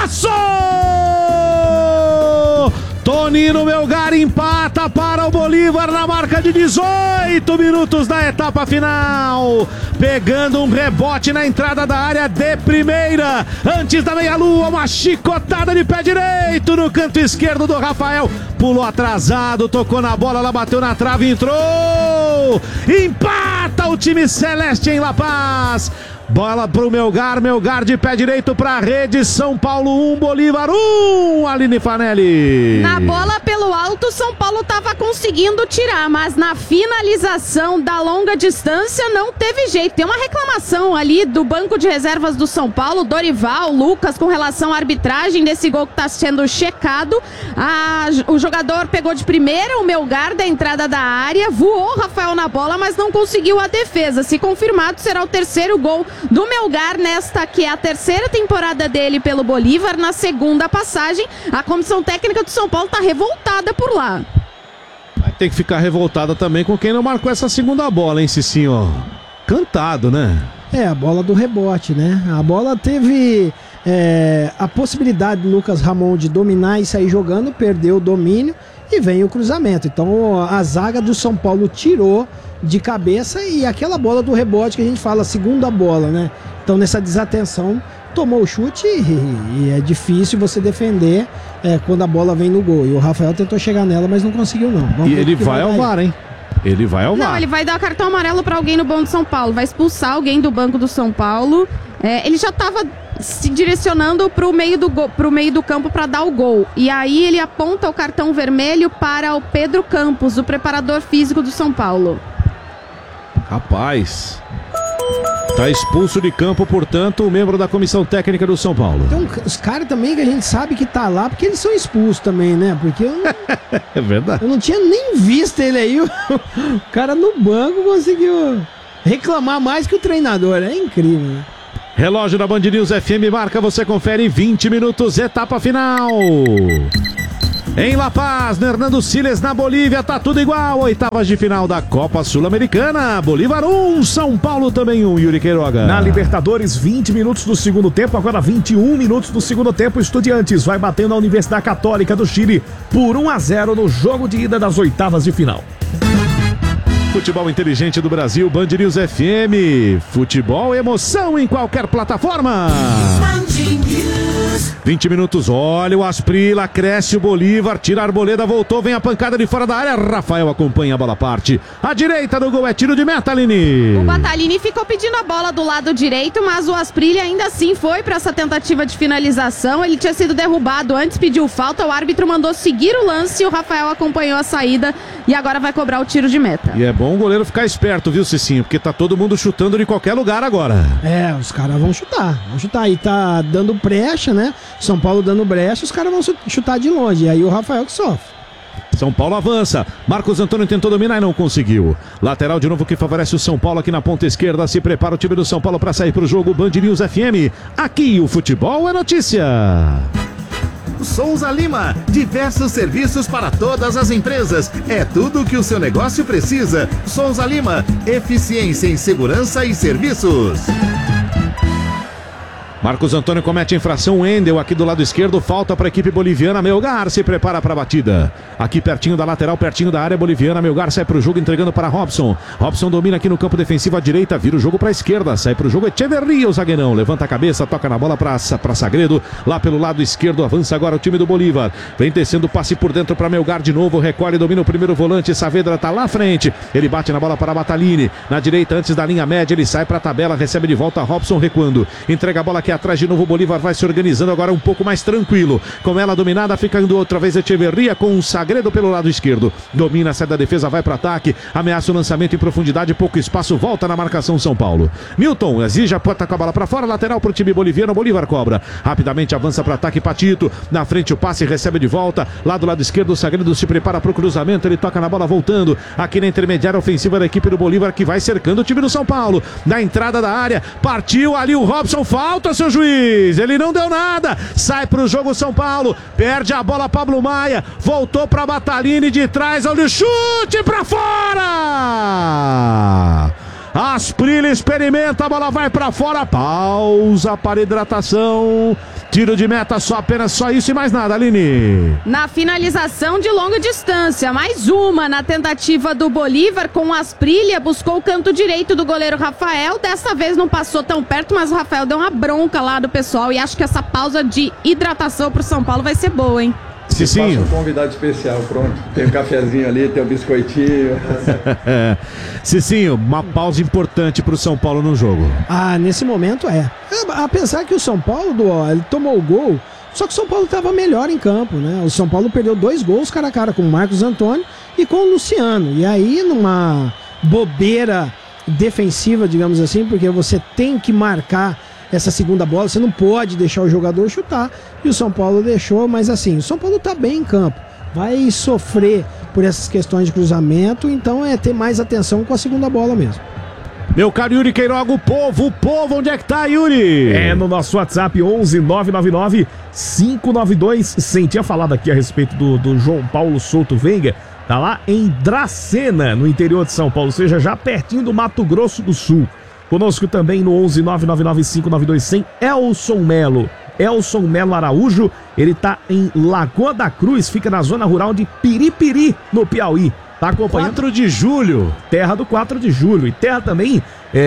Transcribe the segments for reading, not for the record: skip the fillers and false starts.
Golaço! Tonino Melgar empata para o Bolívar na marca de 18 minutos da etapa final. Pegando um rebote na entrada da área de primeira. Antes da meia-lua, uma chicotada de pé direito no canto esquerdo do Rafael. Pulou atrasado, tocou na bola, ela bateu na trave e entrou. Empata o time celeste em La Paz. Bola pro Melgar, Melgar de pé direito pra rede, São Paulo 1, Bolívar 1, Aline Fanelli. Na bola pelo alto, São Paulo tava conseguindo tirar, mas na finalização da longa distância não teve jeito. Tem uma reclamação ali do banco de reservas do São Paulo, Dorival, Lucas, com relação à arbitragem desse gol que tá sendo checado. O jogador pegou de primeira o Melgar da entrada da área, voou Rafael na bola, mas não conseguiu a defesa. Se confirmado, será o terceiro gol do Melgar nesta que é a terceira temporada dele pelo Bolívar. Na segunda passagem, a comissão técnica do São Paulo está revoltada por lá. Vai ter que ficar revoltada também com quem não marcou essa segunda bola, hein, Cicinho? Cantado, né? É, a bola do rebote, né? A bola teve a possibilidade do Lucas Ramon de dominar e sair jogando, perdeu o domínio e vem o cruzamento. Então a zaga do São Paulo tirou de cabeça e aquela bola do rebote que a gente fala, a segunda bola, né? Então nessa desatenção tomou o chute e é difícil você defender quando a bola vem no gol. E o Rafael tentou chegar nela, mas não conseguiu não. E ele vai ao VAR, hein? Ele vai ao VAR. Não, ele vai dar cartão amarelo para alguém no banco do São Paulo, vai expulsar alguém do banco do São Paulo. Ele já estava se direcionando pro meio do campo para dar o gol. E aí ele aponta o cartão vermelho para o Pedro Campos, o preparador físico do São Paulo. Rapaz, tá expulso de campo, portanto, o membro da comissão técnica do São Paulo. Então, os caras também que a gente sabe que tá lá, porque eles são expulsos também, né? Porque eu não, é verdade. Eu não tinha nem visto ele aí. O cara no banco conseguiu reclamar mais que o treinador. É incrível, né? Relógio da Band News FM marca, você confere 20 minutos, etapa final. Em La Paz, Hernando Siles, na Bolívia, tá tudo igual. Oitavas de final da Copa Sul-Americana. Bolívar 1, São Paulo também 1, Yuri Queiroga. Na Libertadores, 20 minutos do segundo tempo, agora 21 minutos do segundo tempo. Estudiantes vai batendo a Universidade Católica do Chile por 1-0 no jogo de ida das oitavas de final. Futebol inteligente do Brasil, Band News FM. Futebol, emoção em qualquer plataforma. 20 minutos, olha o Asprila, cresce o Bolívar, tira a Arboleda, voltou, vem a pancada de fora da área, Rafael acompanha, a bola parte. A direita do gol é tiro de meta, Aline. O Batalini ficou pedindo a bola do lado direito, mas o Asprila ainda assim foi para essa tentativa de finalização. Ele tinha sido derrubado antes, pediu falta, o árbitro mandou seguir o lance e o Rafael acompanhou a saída e agora vai cobrar o tiro de meta. E é bom o goleiro ficar esperto, viu, Cicinho? Porque tá todo mundo chutando de qualquer lugar agora. Os caras vão chutar. E tá dando brecha, né? São Paulo dando brecha, os caras vão chutar de longe. E aí o Rafael que sofre. São Paulo avança. Marcos Antônio tentou dominar e não conseguiu. Lateral de novo que favorece o São Paulo aqui na ponta esquerda. Se prepara o time do São Paulo para sair pro jogo. Band News FM. Aqui o futebol é notícia. Souza Lima, diversos serviços para todas as empresas. É tudo o que o seu negócio precisa. Souza Lima, eficiência em segurança e serviços. Marcos Antônio comete infração, Wendel aqui do lado esquerdo, falta para a equipe boliviana, Melgar se prepara para a batida, aqui pertinho da lateral, pertinho da área boliviana, Melgar sai para o jogo entregando para Robson, Robson domina aqui no campo defensivo à direita, vira o jogo para a esquerda, sai para o jogo Echeverria, o zagueirão, levanta a cabeça, toca na bola para Sagredo, lá pelo lado esquerdo, avança agora o time do Bolívar, vem descendo o passe por dentro para Melgar de novo, recolhe, domina o primeiro volante, Saavedra tá lá à frente, ele bate na bola para Batalini, na direita antes da linha média, ele sai para a tabela, recebe de volta Robson recuando, entrega a bola aqui atrás de novo, o Bolívar vai se organizando agora um pouco mais tranquilo, com ela dominada, ficando outra vez Echeverria com o Sagredo pelo lado esquerdo, domina, sai da defesa, vai para ataque, ameaça o lançamento em profundidade, pouco espaço, volta na marcação São Paulo, Milton exige, bota com a bola para fora, lateral para o time boliviano, Bolívar cobra, rapidamente avança para ataque, Patito, na frente o passe, recebe de volta, lá do lado esquerdo o Sagredo se prepara para o cruzamento, ele toca na bola voltando, aqui na intermediária ofensiva da equipe do Bolívar, que vai cercando o time do São Paulo, na entrada da área, partiu ali o Robson, falta seu juiz, ele não deu nada, sai pro jogo São Paulo, perde a bola Pablo Maia, voltou pra Batalini de trás, olha o chute pra fora! Asprila experimenta, a bola vai pra fora, pausa para hidratação, Tiro de meta, apenas isso e mais nada, Aline. Na finalização de longa distância, mais uma na tentativa do Bolívar com o Asprilla, buscou o canto direito do goleiro Rafael, dessa vez não passou tão perto, mas o Rafael deu uma bronca lá do pessoal e acho que essa pausa de hidratação pro São Paulo vai ser boa, hein? Cicinho. Um convidado especial, pronto. Tem um cafezinho ali, tem um biscoitinho. Cicinho, uma pausa importante pro São Paulo no jogo. Nesse momento apesar que o São Paulo, ele tomou o gol, só que o São Paulo estava melhor em campo, né? O São Paulo perdeu 2 gols cara a cara com o Marcos Antônio e com o Luciano. E aí, numa bobeira defensiva, digamos assim, porque você tem que marcar essa segunda bola, você não pode deixar o jogador chutar, e o São Paulo deixou, mas assim, o São Paulo tá bem em campo, vai sofrer por essas questões de cruzamento, então é ter mais atenção com a segunda bola mesmo. Meu caro Yuri Queiroga, o povo, onde é que tá, Yuri? No nosso WhatsApp 11 999 592, tinha falado aqui a respeito do João Paulo Souto Venga, tá lá em Dracena, no interior de São Paulo, ou seja, já pertinho do Mato Grosso do Sul. Conosco também no 11 999 592 100, Elson Melo Araújo, ele tá em Lagoa da Cruz, fica na zona rural de Piripiri, no Piauí. Tá acompanhando? 4 de julho. Terra do 4 de julho. E terra também,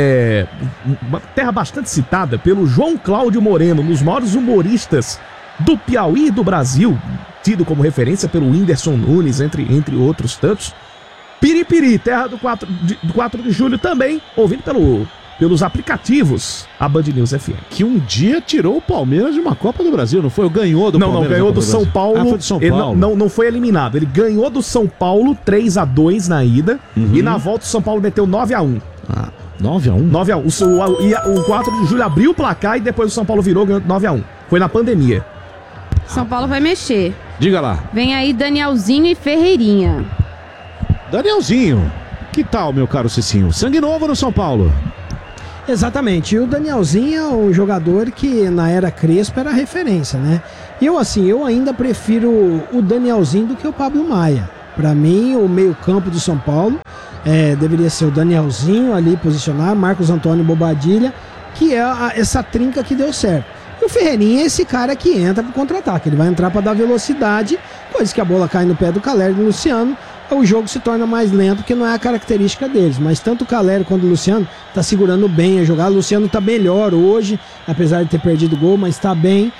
uma terra bastante citada pelo João Cláudio Moreno, um dos maiores humoristas do Piauí e do Brasil, tido como referência pelo Whindersson Nunes, entre outros tantos. Piripiri, terra do 4 de julho também, ouvido pelos aplicativos, a Band News FM. Que um dia tirou o Palmeiras de uma Copa do Brasil, não foi? Ganhou do Palmeiras. Não, ganhou do São Paulo. Foi do São Paulo. Não foi eliminado. Ele ganhou do São Paulo 3-2 na ida. E na volta o São Paulo meteu 9-1. 9-1? 9-1. O 4 de julho abriu o placar e depois o São Paulo virou, ganhou 9-1. Foi na pandemia. São Paulo vai mexer. Diga lá. Vem aí Danielzinho e Ferreirinha. Danielzinho. Que tal, meu caro Cicinho? Sangue novo no São Paulo. Exatamente, e o Danielzinho é um jogador que na era Crespo era referência, né? E eu ainda prefiro o Danielzinho do que o Pablo Maia. Para mim, o meio-campo do São Paulo deveria ser o Danielzinho ali posicionar, Marcos Antônio Bobadilha, que é essa trinca que deu certo. E o Ferreirinha é esse cara que entra pro contra-ataque, ele vai entrar para dar velocidade, coisa que a bola cai no pé do Caleri e do Luciano, o jogo se torna mais lento, que não é a característica deles. Mas tanto o Caleri quanto o Luciano tá segurando bem a jogada. O Luciano tá melhor hoje, apesar de ter perdido o gol, mas tá bem.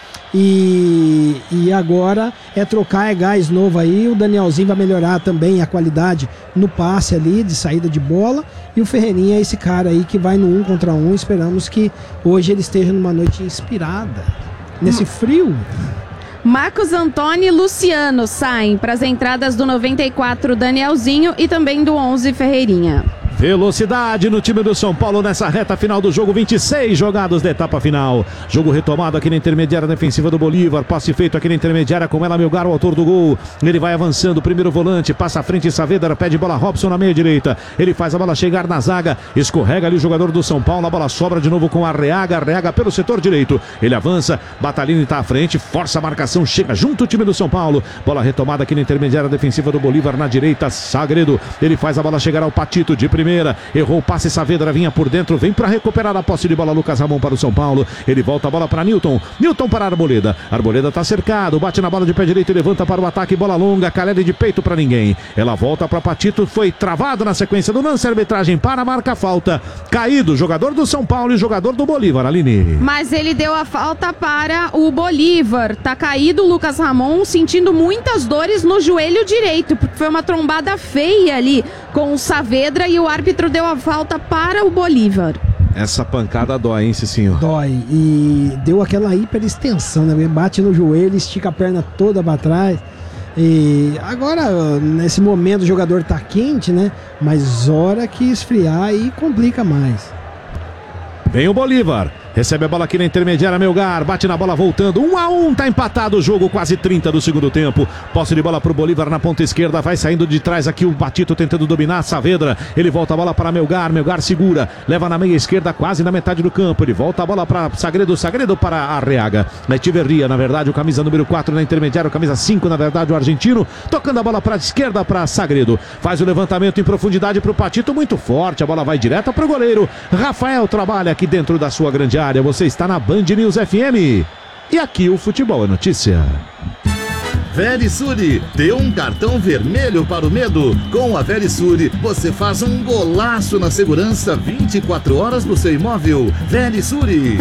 E agora é trocar, gás novo aí. O Danielzinho vai melhorar também a qualidade no passe ali, de saída de bola. E o Ferreirinha é esse cara aí que vai no 1 contra 1. Esperamos que hoje ele esteja numa noite inspirada. Nesse frio. Marcos Antônio e Luciano saem para as entradas do 94 Danielzinho e também do 11 Ferreirinha. Velocidade no time do São Paulo nessa reta final do jogo, 26 jogados da etapa final. Jogo retomado aqui na intermediária defensiva do Bolívar, passe feito aqui na intermediária com ela, Melgar, o autor do gol. Ele vai avançando, primeiro volante, passa à frente Saavedra, pede bola Robson na meia direita. Ele faz a bola chegar na zaga, escorrega ali o jogador do São Paulo, a bola sobra de novo com Arreaga pelo setor direito. Ele avança, Batalini está à frente, força a marcação, chega junto o time do São Paulo. Bola retomada aqui na intermediária defensiva do Bolívar, na direita, Sagredo. Ele faz a bola chegar ao Patito de primeira. Errou o passe, Saavedra vinha por dentro, vem para recuperar a posse de bola Lucas Ramon para o São Paulo. Ele volta a bola para Newton para Arboleda. Arboleda está cercado, bate na bola de pé direito e levanta para o ataque, bola longa, Caleri de peito para ninguém. Ela volta para Patito, foi travado na sequência do lance, arbitragem para, marca falta. Caído, jogador do São Paulo e jogador do Bolívar, Aline. Mas ele deu a falta para o Bolívar. Tá caído o Lucas Ramon, sentindo muitas dores no joelho direito, porque foi uma trombada feia ali com o Saavedra e o árbitro deu a falta para o Bolívar. Essa pancada dói, hein, Cicinho? Dói. E deu aquela hiperextensão, né? Bate no joelho, estica a perna toda para trás. E agora, nesse momento, o jogador tá quente, né? Mas hora que esfriar e complica mais. Vem o Bolívar. Recebe a bola aqui na intermediária, Melgar, bate na bola voltando, 1-1, tá empatado o jogo, quase 30 do segundo tempo. Posse de bola pro Bolívar na ponta esquerda, vai saindo de trás aqui o Batito tentando dominar, Saavedra, ele volta a bola para Melgar segura, leva na meia esquerda, quase na metade do campo, ele volta a bola para Sagredo para Arreaga. Echeverria, na verdade, o camisa número 4 na intermediária, o camisa 5, na verdade, o argentino, tocando a bola para a esquerda para Sagredo, faz o levantamento em profundidade pro Patito, muito forte, a bola vai direta pro goleiro. Rafael trabalha aqui dentro da sua grande área. Você está na Band News FM. E aqui o Futebol é Notícia. Verisure, dê um cartão vermelho para o medo. Com a Verisure, você faz um golaço na segurança 24 horas do seu imóvel. Verisure.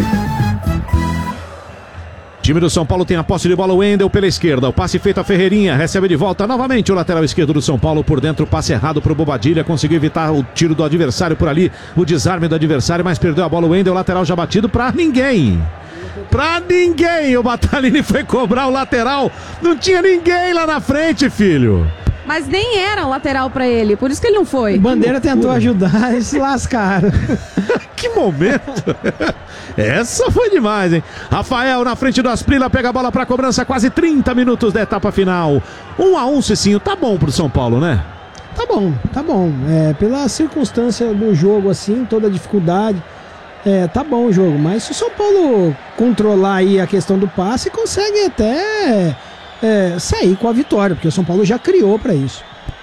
Time do São Paulo tem a posse de bola, o Wendel pela esquerda, o passe feito a Ferreirinha, recebe de volta novamente o lateral esquerdo do São Paulo por dentro, passe errado para o Bobadilha, conseguiu evitar o tiro do adversário por ali, o desarme do adversário, mas perdeu a bola, o Wendel, lateral já batido para ninguém. Pra ninguém, o Batalini foi cobrar o lateral, não tinha ninguém lá na frente, filho. Mas nem era lateral pra ele, por isso que ele não foi. O Bandeira tentou ajudar e se lascaram. Que momento! Essa foi demais, hein? Rafael na frente do Asprila, pega a bola pra cobrança, quase 30 minutos da etapa final. 1-1, Cicinho, tá bom pro São Paulo, né? Tá bom, tá bom. Pela circunstância do jogo, assim, toda a dificuldade, tá bom o jogo. Mas se o São Paulo controlar aí a questão do passe, consegue até sair com a vitória, porque o São Paulo já criou pra isso.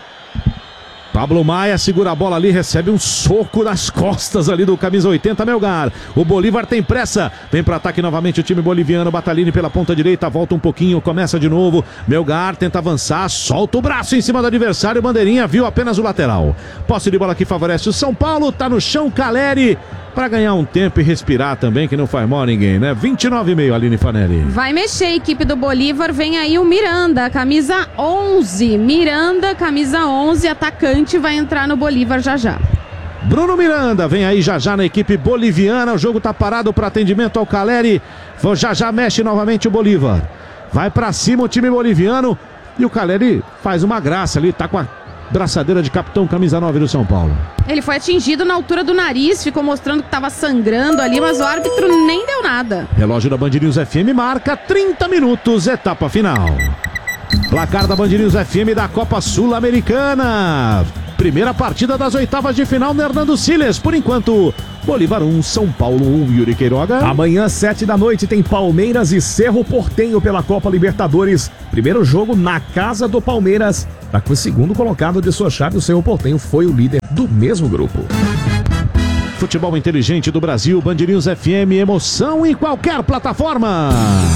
Pablo Maia segura a bola ali, recebe um soco nas costas ali do camisa 80, Melgar. O Bolívar tem pressa, vem para ataque novamente o time boliviano, Batalini pela ponta direita, volta um pouquinho, começa de novo. Melgar tenta avançar, solta o braço em cima do adversário, Bandeirinha viu apenas o lateral. Posse de bola que favorece o São Paulo, tá no chão Caleri, para ganhar um tempo e respirar também, que não faz mal a ninguém, né? 29,5, Aline Fanelli. Vai mexer a equipe do Bolívar, vem aí o Miranda, camisa 11. Miranda, camisa 11, atacante, vai entrar no Bolívar já já. Bruno Miranda vem aí já já na equipe boliviana, o jogo tá parado para atendimento ao Caleri, já já mexe novamente o Bolívar. Vai para cima o time boliviano e o Caleri faz uma graça ali, tá com a braçadeira de capitão, camisa 9 do São Paulo. Ele foi atingido na altura do nariz, ficou mostrando que estava sangrando ali, mas o árbitro nem deu nada. Relógio da Band News FM marca 30 minutos, etapa final. Placar da Band News FM da Copa Sul-Americana. Primeira partida das oitavas de final no Hernando Siles. Por enquanto, Bolívar 1, São Paulo 1, Yuri Queiroga. Amanhã, 7 da noite, tem Palmeiras e Cerro Porteño pela Copa Libertadores. Primeiro jogo na casa do Palmeiras. Com o segundo colocado de sua chave, o Cerro Porteño foi o líder do mesmo grupo. Futebol inteligente do Brasil, Band News FM, emoção em qualquer plataforma.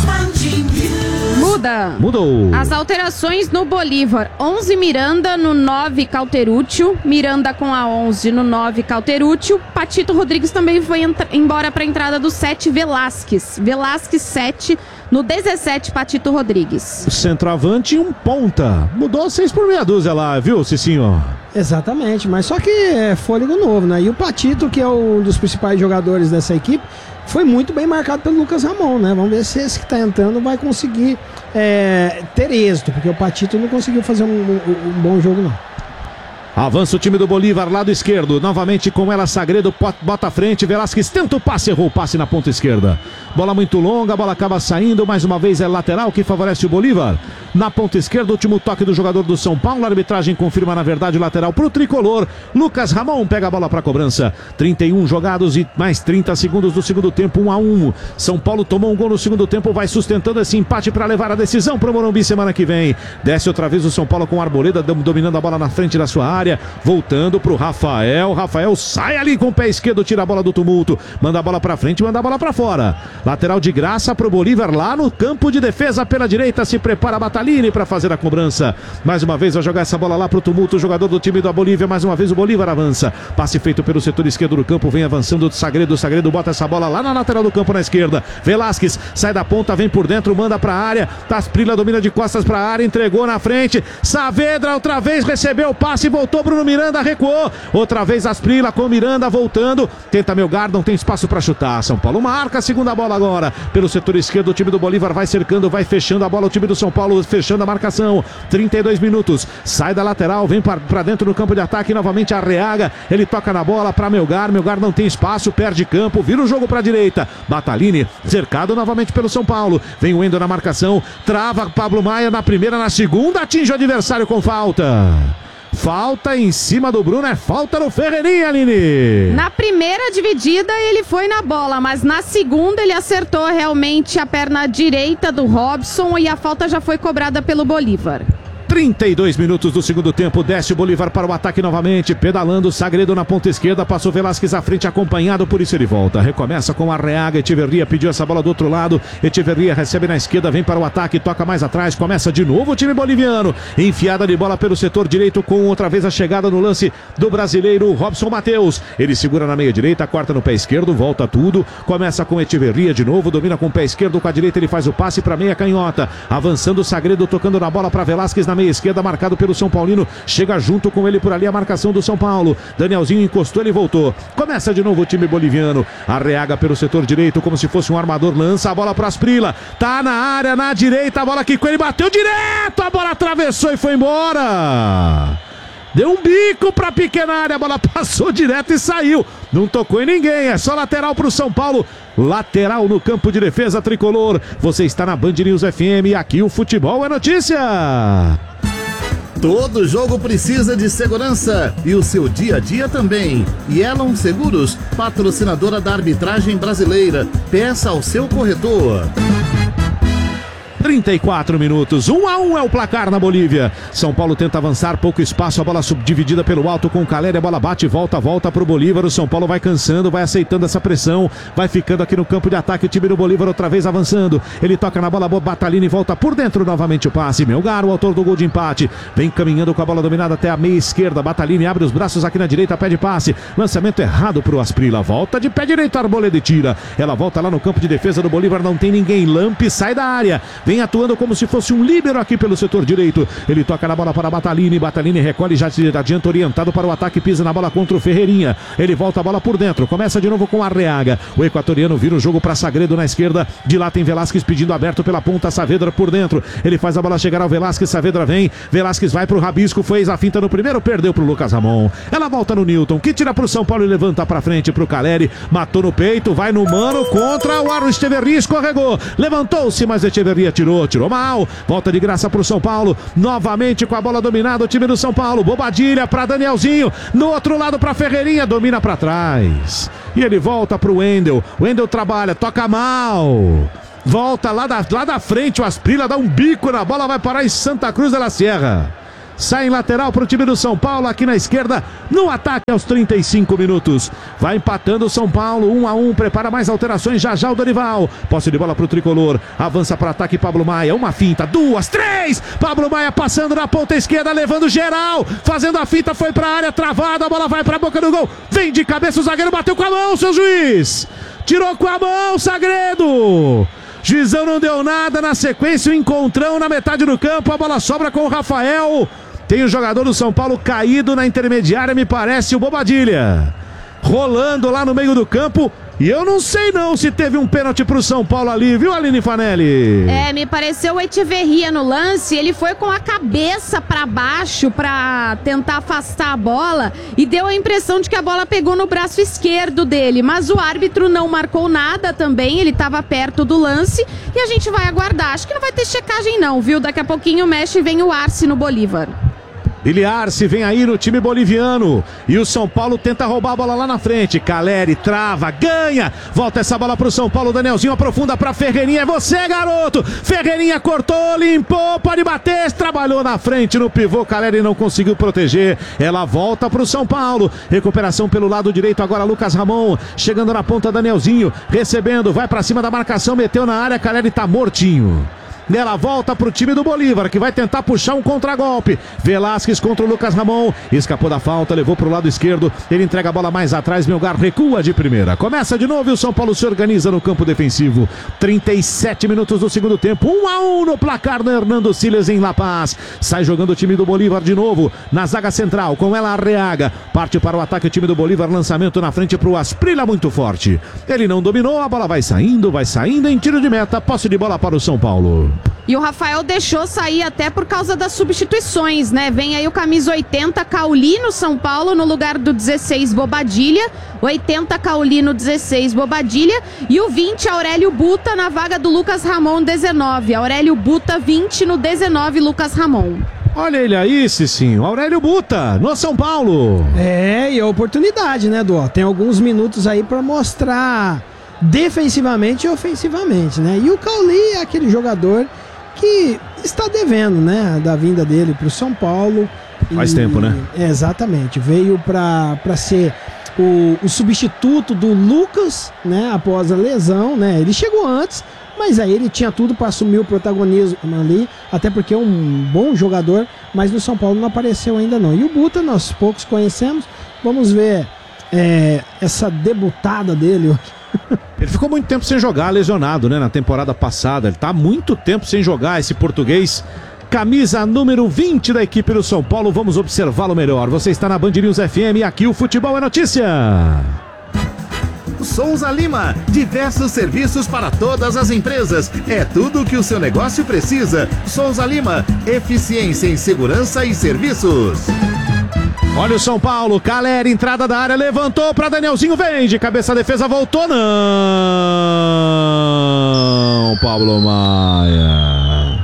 Mudou. As alterações no Bolívar: 11 Miranda, no 9 Cauterúcio, Miranda com a 11 no 9 Cauterúcio. Patito Rodrigues também foi embora para a entrada do 7 Velasquez 7 no 17 Patito Rodrigues. O centroavante e um ponta, mudou 6 por meia dúzia lá, viu, Cicinho? Exatamente, mas só que é fôlego novo, né? E o Patito, que é um dos principais jogadores dessa equipe, foi muito bem marcado pelo Lucas Ramon, né? Vamos ver se esse que tá entrando vai conseguir ter êxito, porque o Patito não conseguiu fazer um bom jogo, não. Avança o time do Bolívar, lado esquerdo, novamente com ela, Sagredo, bota à frente, Velasquez tenta o passe, errou o passe na ponta esquerda. Bola muito longa, a bola acaba saindo, mais uma vez é lateral que favorece o Bolívar. Na ponta esquerda, último toque do jogador do São Paulo, a arbitragem confirma na verdade o lateral pro tricolor. Lucas Ramon pega a bola pra cobrança. 31 jogados e mais 30 segundos do segundo tempo, 1-1. São Paulo tomou um gol no segundo tempo, vai sustentando esse empate para levar a decisão pro Morumbi semana que vem. Desce outra vez o São Paulo com a Arboleda, dominando a bola na frente da sua área, voltando pro Rafael. Rafael sai ali com o pé esquerdo, tira a bola do tumulto, manda a bola pra frente, manda a bola pra fora. Lateral de graça pro Bolívar lá no campo de defesa pela direita, se prepara a Batalini para fazer a cobrança. Mais uma vez vai jogar essa bola lá pro tumulto, o jogador do time da Bolívia, mais uma vez o Bolívar avança. Passe feito pelo setor esquerdo do campo, vem avançando o Sagredo bota essa bola lá na lateral do campo na esquerda. Velasquez sai da ponta, vem por dentro, manda pra área. Asprila domina de costas pra área, entregou na frente. Saavedra outra vez recebeu o passe, voltou Bruno Miranda, recuou. Outra vez Asprila com Miranda voltando. Tenta Melgar, não tem espaço pra chutar. São Paulo marca a segunda bola agora. Pelo setor esquerdo, o time do Bolívar vai cercando, vai fechando a bola. O time do São Paulo fechando a marcação. 32 minutos. Sai da lateral, vem pra dentro no campo de ataque. Novamente Arreaga. Ele toca na bola pra Melgar. Melgar não tem espaço, perde campo. Vira o jogo pra direita. Batalini cercado novamente pelo São Paulo. Vem o Endo na marcação. Trava Pablo Maia na primeira, na segunda. Atinge o adversário com falta. Falta em cima do Bruno, é falta no Ferreirinha, Aline. Na primeira dividida ele foi na bola, mas na segunda ele acertou realmente a perna direita do Robson e a falta já foi cobrada pelo Bolívar. 32 minutos do segundo tempo, desce o Bolívar para o ataque novamente, pedalando, Sagredo na ponta esquerda, passou Velasquez à frente, acompanhado, por isso ele volta, recomeça com Arreaga, Echeverria pediu essa bola do outro lado, Echeverria recebe na esquerda, vem para o ataque, toca mais atrás, começa de novo o time boliviano, enfiada de bola pelo setor direito, com outra vez a chegada no lance do brasileiro Robson Matheus, ele segura na meia direita, corta no pé esquerdo, volta tudo, começa com Echeverria de novo, domina com o pé esquerdo, com a direita ele faz o passe para meia canhota, avançando o Sagredo, tocando na bola para Velasquez na meia esquerda, marcado pelo São Paulino, chega junto com ele por ali a marcação do São Paulo, Danielzinho encostou, ele voltou, começa de novo o time boliviano, Arreaga pelo setor direito como se fosse um armador, lança a bola para Asprilla, tá na área, na direita, a bola quicou, ele bateu direto, a bola atravessou e foi embora. Deu um bico pra pequena área, a bola passou direto e saiu. Não tocou em ninguém, é só lateral pro São Paulo. Lateral no campo de defesa tricolor. Você está na Band News FM e aqui o futebol é notícia. Todo jogo precisa de segurança e o seu dia a dia também. Yellow Seguros, patrocinadora da arbitragem brasileira. Peça ao seu corretor. 34 minutos, 1-1 é o placar na Bolívia. São Paulo tenta avançar, pouco espaço, a bola subdividida pelo alto com o Caleri, a bola bate e volta pro Bolívar. O São Paulo vai cansando, vai aceitando essa pressão, vai ficando aqui no campo de ataque. O time do Bolívar outra vez avançando. Ele toca na bola, Batalini volta por dentro novamente o passe. Melgar, o autor do gol de empate, vem caminhando com a bola dominada até a meia esquerda. Batalini abre os braços aqui na direita, pede passe. Lançamento errado pro Asprilla, volta de pé direito, Arboleda e tira. Ela volta lá no campo de defesa do Bolívar, não tem ninguém. Lampe sai da área, vem atuando como se fosse um líbero aqui pelo setor direito. Ele toca na bola para Batalini, Batalini recolhe, já se adianta orientado para o ataque, pisa na bola contra o Ferreirinha. Ele volta a bola por dentro, começa de novo com Arreaga. O equatoriano vira o jogo para Sagredo na esquerda. De lá tem Velasquez pedindo aberto pela ponta, Saavedra por dentro. Ele faz a bola chegar ao Velasquez, Saavedra vem. Velasquez vai pro Rabisco, fez a finta no primeiro, perdeu pro Lucas Ramon. Ela volta no Newton, que tira pro São Paulo e levanta pra frente pro Caleri. Matou no peito, vai no mano contra o Aro Echeverria, escorregou. Levantou-se, mas Echeverria tirou mal, volta de graça pro São Paulo, novamente com a bola dominada o time do São Paulo, Bobadilha pra Danielzinho, no outro lado pra Ferreirinha, domina pra trás, e ele volta pro Wendel, o Wendel trabalha, toca mal, volta lá da frente, o Asprilla dá um bico na bola, vai parar em Santa Cruz de la Sierra. Sai em lateral para o time do São Paulo, aqui na esquerda, no ataque aos 35 minutos. Vai empatando o São Paulo, 1-1, prepara mais alterações, já o Dorival. Posse de bola para o tricolor, avança para ataque Pablo Maia, uma finta, 2, 3. Pablo Maia passando na ponta esquerda, levando geral, fazendo a finta, foi para a área, travada, a bola vai para a boca do gol. Vem de cabeça o zagueiro, bateu com a mão, seu juiz. Tirou com a mão, Sagredo. Juizão não deu nada, na sequência o encontrão na metade do campo, a bola sobra com o Rafael. Tem o jogador do São Paulo caído na intermediária, me parece o Bobadilha. Rolando lá no meio do campo. E eu não sei não se teve um pênalti pro São Paulo ali, viu, Aline Fanelli? Me pareceu o Echeverria no lance, ele foi com a cabeça pra baixo pra tentar afastar a bola e deu a impressão de que a bola pegou no braço esquerdo dele, mas o árbitro não marcou nada também, ele tava perto do lance e a gente vai aguardar, acho que não vai ter checagem não, viu? Daqui a pouquinho mexe e vem o Arce no Bolívar. Iliarce vem aí no time boliviano e o São Paulo tenta roubar a bola lá na frente. Caleri trava, ganha, volta essa bola pro São Paulo. Danielzinho aprofunda pra Ferreirinha, é você, garoto. Ferreirinha cortou, limpou, pode bater, trabalhou na frente no pivô. Caleri não conseguiu proteger, ela volta pro São Paulo. Recuperação pelo lado direito agora, Lucas Ramon chegando na ponta, Danielzinho recebendo, vai pra cima da marcação, meteu na área, Caleri tá mortinho. Ela volta pro time do Bolívar, que vai tentar puxar um contragolpe. Velasquez contra o Lucas Ramon. Escapou da falta, levou pro lado esquerdo. Ele entrega a bola mais atrás. Melgar recua de primeira. Começa de novo e o São Paulo se organiza no campo defensivo. 37 minutos do segundo tempo. 1-1 no placar do Hernando Siles em La Paz. Sai jogando o time do Bolívar de novo. Na zaga central, com ela Arreaga. Parte para o ataque o time do Bolívar. Lançamento na frente pro Asprilla, muito forte. Ele não dominou, a bola vai saindo em tiro de meta. Posse de bola para o São Paulo. E o Rafael deixou sair até por causa das substituições, né? Vem aí o camisa 80, Cauli no São Paulo, no lugar do 16, Bobadilha. 80, Cauli no 16, Bobadilha. E o 20, Aurélio Buta, na vaga do Lucas Ramon, 19. Aurélio Buta, 20 no 19, Lucas Ramon. Olha ele aí, Cicinho, Aurélio Buta, no São Paulo. E a oportunidade, né, Dó? Tem alguns minutos aí pra mostrar defensivamente e ofensivamente, né? E o Cauli é aquele jogador que está devendo, né, da vinda dele para o São Paulo. Faz tempo, né? Exatamente, veio para ser o substituto do Lucas, né, após a lesão, né, ele chegou antes, mas aí ele tinha tudo para assumir o protagonismo ali, até porque é um bom jogador, mas no São Paulo não apareceu ainda não. E o Buta nós poucos conhecemos, vamos ver essa debutada dele hoje. Ele ficou muito tempo sem jogar, lesionado, né, na temporada passada. Ele tá há muito tempo sem jogar, esse português. Camisa número 20 da equipe do São Paulo. Vamos observá-lo melhor. Você está na Band News FM e aqui o Futebol é Notícia. Souza Lima, diversos serviços para todas as empresas. É tudo o que o seu negócio precisa. Souza Lima, eficiência em segurança e serviços. Olha o São Paulo, Caleri, entrada da área, levantou para Danielzinho, vem de cabeça, a defesa voltou, não, Pablo Maia.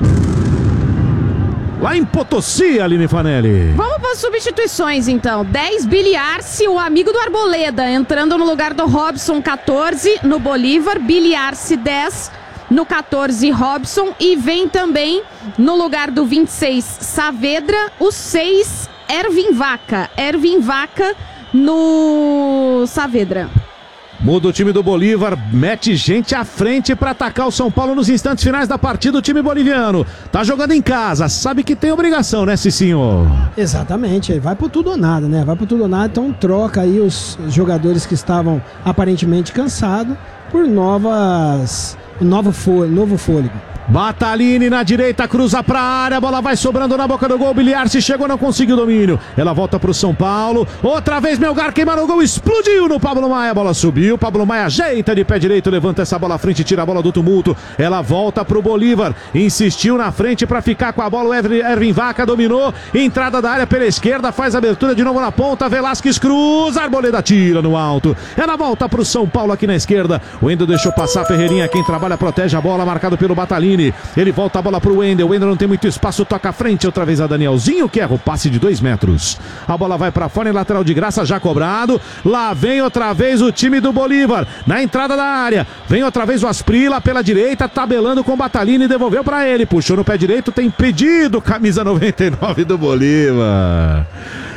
Lá em Potosí, Aline Fanelli. Vamos para as substituições, então. 10, Billy Arce, o amigo do Arboleda, entrando no lugar do Robson, 14, no Bolívar. Billy Arce, 10, no 14, Robson. E vem também, no lugar do 26, Saavedra, o 6, Ervin Vaca. Ervin Vaca no Saavedra. Muda o time do Bolívar, mete gente à frente para atacar o São Paulo nos instantes finais da partida. O time boliviano tá jogando em casa, sabe que tem obrigação, né, Cicinho? Exatamente, vai por tudo ou nada, né? Vai por tudo ou nada, então troca aí os jogadores que estavam aparentemente cansados por novo fôlego. Batalini na direita, cruza pra área, a bola vai sobrando na boca do gol, Biliarce chegou, não conseguiu o domínio, ela volta pro São Paulo, outra vez Melgar queima no gol, explodiu no Pablo Maia, a bola subiu, Pablo Maia ajeita de pé direito, levanta essa bola à frente, tira a bola do tumulto, ela volta pro Bolívar, insistiu na frente pra ficar com a bola, o Ervin Vaca dominou, entrada da área pela esquerda, faz abertura de novo na ponta, Velasquez cruza, Arboleda tira no alto, ela volta pro São Paulo aqui na esquerda, o Wendel deixou passar, Ferreirinha, quem trabalha protege a bola, marcado pelo Batalini. Ele volta a bola pro Wendel, o Wendel não tem muito espaço, toca à frente, outra vez a Danielzinho, que erra o passe de 2 metros. A bola vai pra fora em lateral de graça, já cobrado. Lá vem outra vez o time do Bolívar, na entrada da área. Vem outra vez o Asprila pela direita, tabelando com o Batalini, devolveu pra ele, puxou no pé direito, tem pedido, camisa 99 do Bolívar.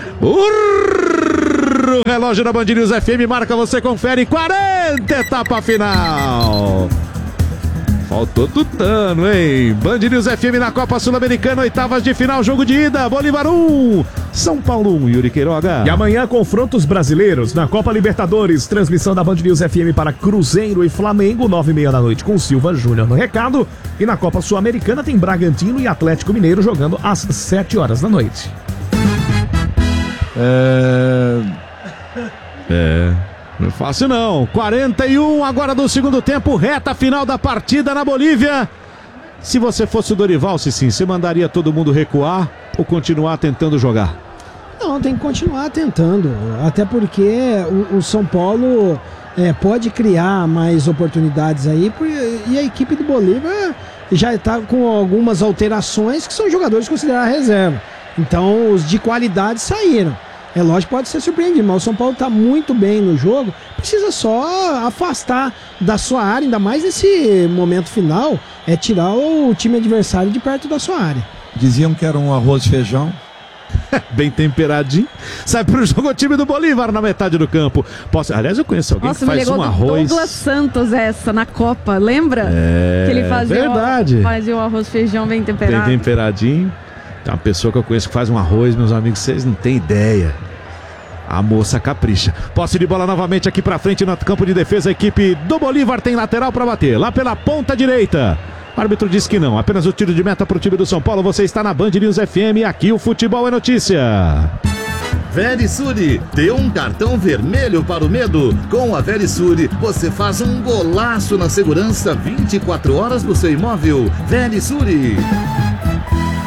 O relógio da Band News FM marca, você confere, 40, etapa final. Faltou tutano, hein? Band News FM na Copa Sul-Americana, oitavas de final, jogo de ida, Bolívar 1, São Paulo 1, Yuri Queiroga. E amanhã, confrontos brasileiros na Copa Libertadores, transmissão da Band News FM para Cruzeiro e Flamengo, 9h30 da noite, com Silva Júnior no recado. E na Copa Sul-Americana tem Bragantino e Atlético Mineiro jogando às 7 horas da noite. Não é fácil não, 41 agora do segundo tempo, reta final da partida na Bolívia. Se você fosse o Dorival, Cicinho, você mandaria todo mundo recuar ou continuar tentando jogar? Não, tem que continuar tentando, até porque o São Paulo pode criar mais oportunidades aí, e a equipe do Bolívar já está com algumas alterações que são jogadores considerados reserva, então os de qualidade saíram. É lógico que pode ser surpreendido, mas o São Paulo está muito bem no jogo, precisa só afastar da sua área, ainda mais nesse momento final, tirar o time adversário de perto da sua área. Diziam que era um arroz e feijão. Bem temperadinho. Sai pro jogo o time do Bolívar na metade do campo. Aliás, eu conheço alguém que faz um arroz. Douglas Santos essa na Copa, lembra? Que ele fazia fazia o arroz e feijão bem temperado. Bem temperadinho. Tem uma pessoa que eu conheço que faz um arroz, meus amigos, vocês não têm ideia. A moça capricha. Posse de bola novamente aqui pra frente no campo de defesa. A equipe do Bolívar tem lateral pra bater. Lá pela ponta direita. O árbitro diz que não. Apenas o tiro de meta pro time do São Paulo. Você está na Band News FM. Aqui o Futebol é Notícia. Verisure, dê um cartão vermelho para o medo. Com a Verisure, você faz um golaço na segurança 24 horas do seu imóvel. Verisure.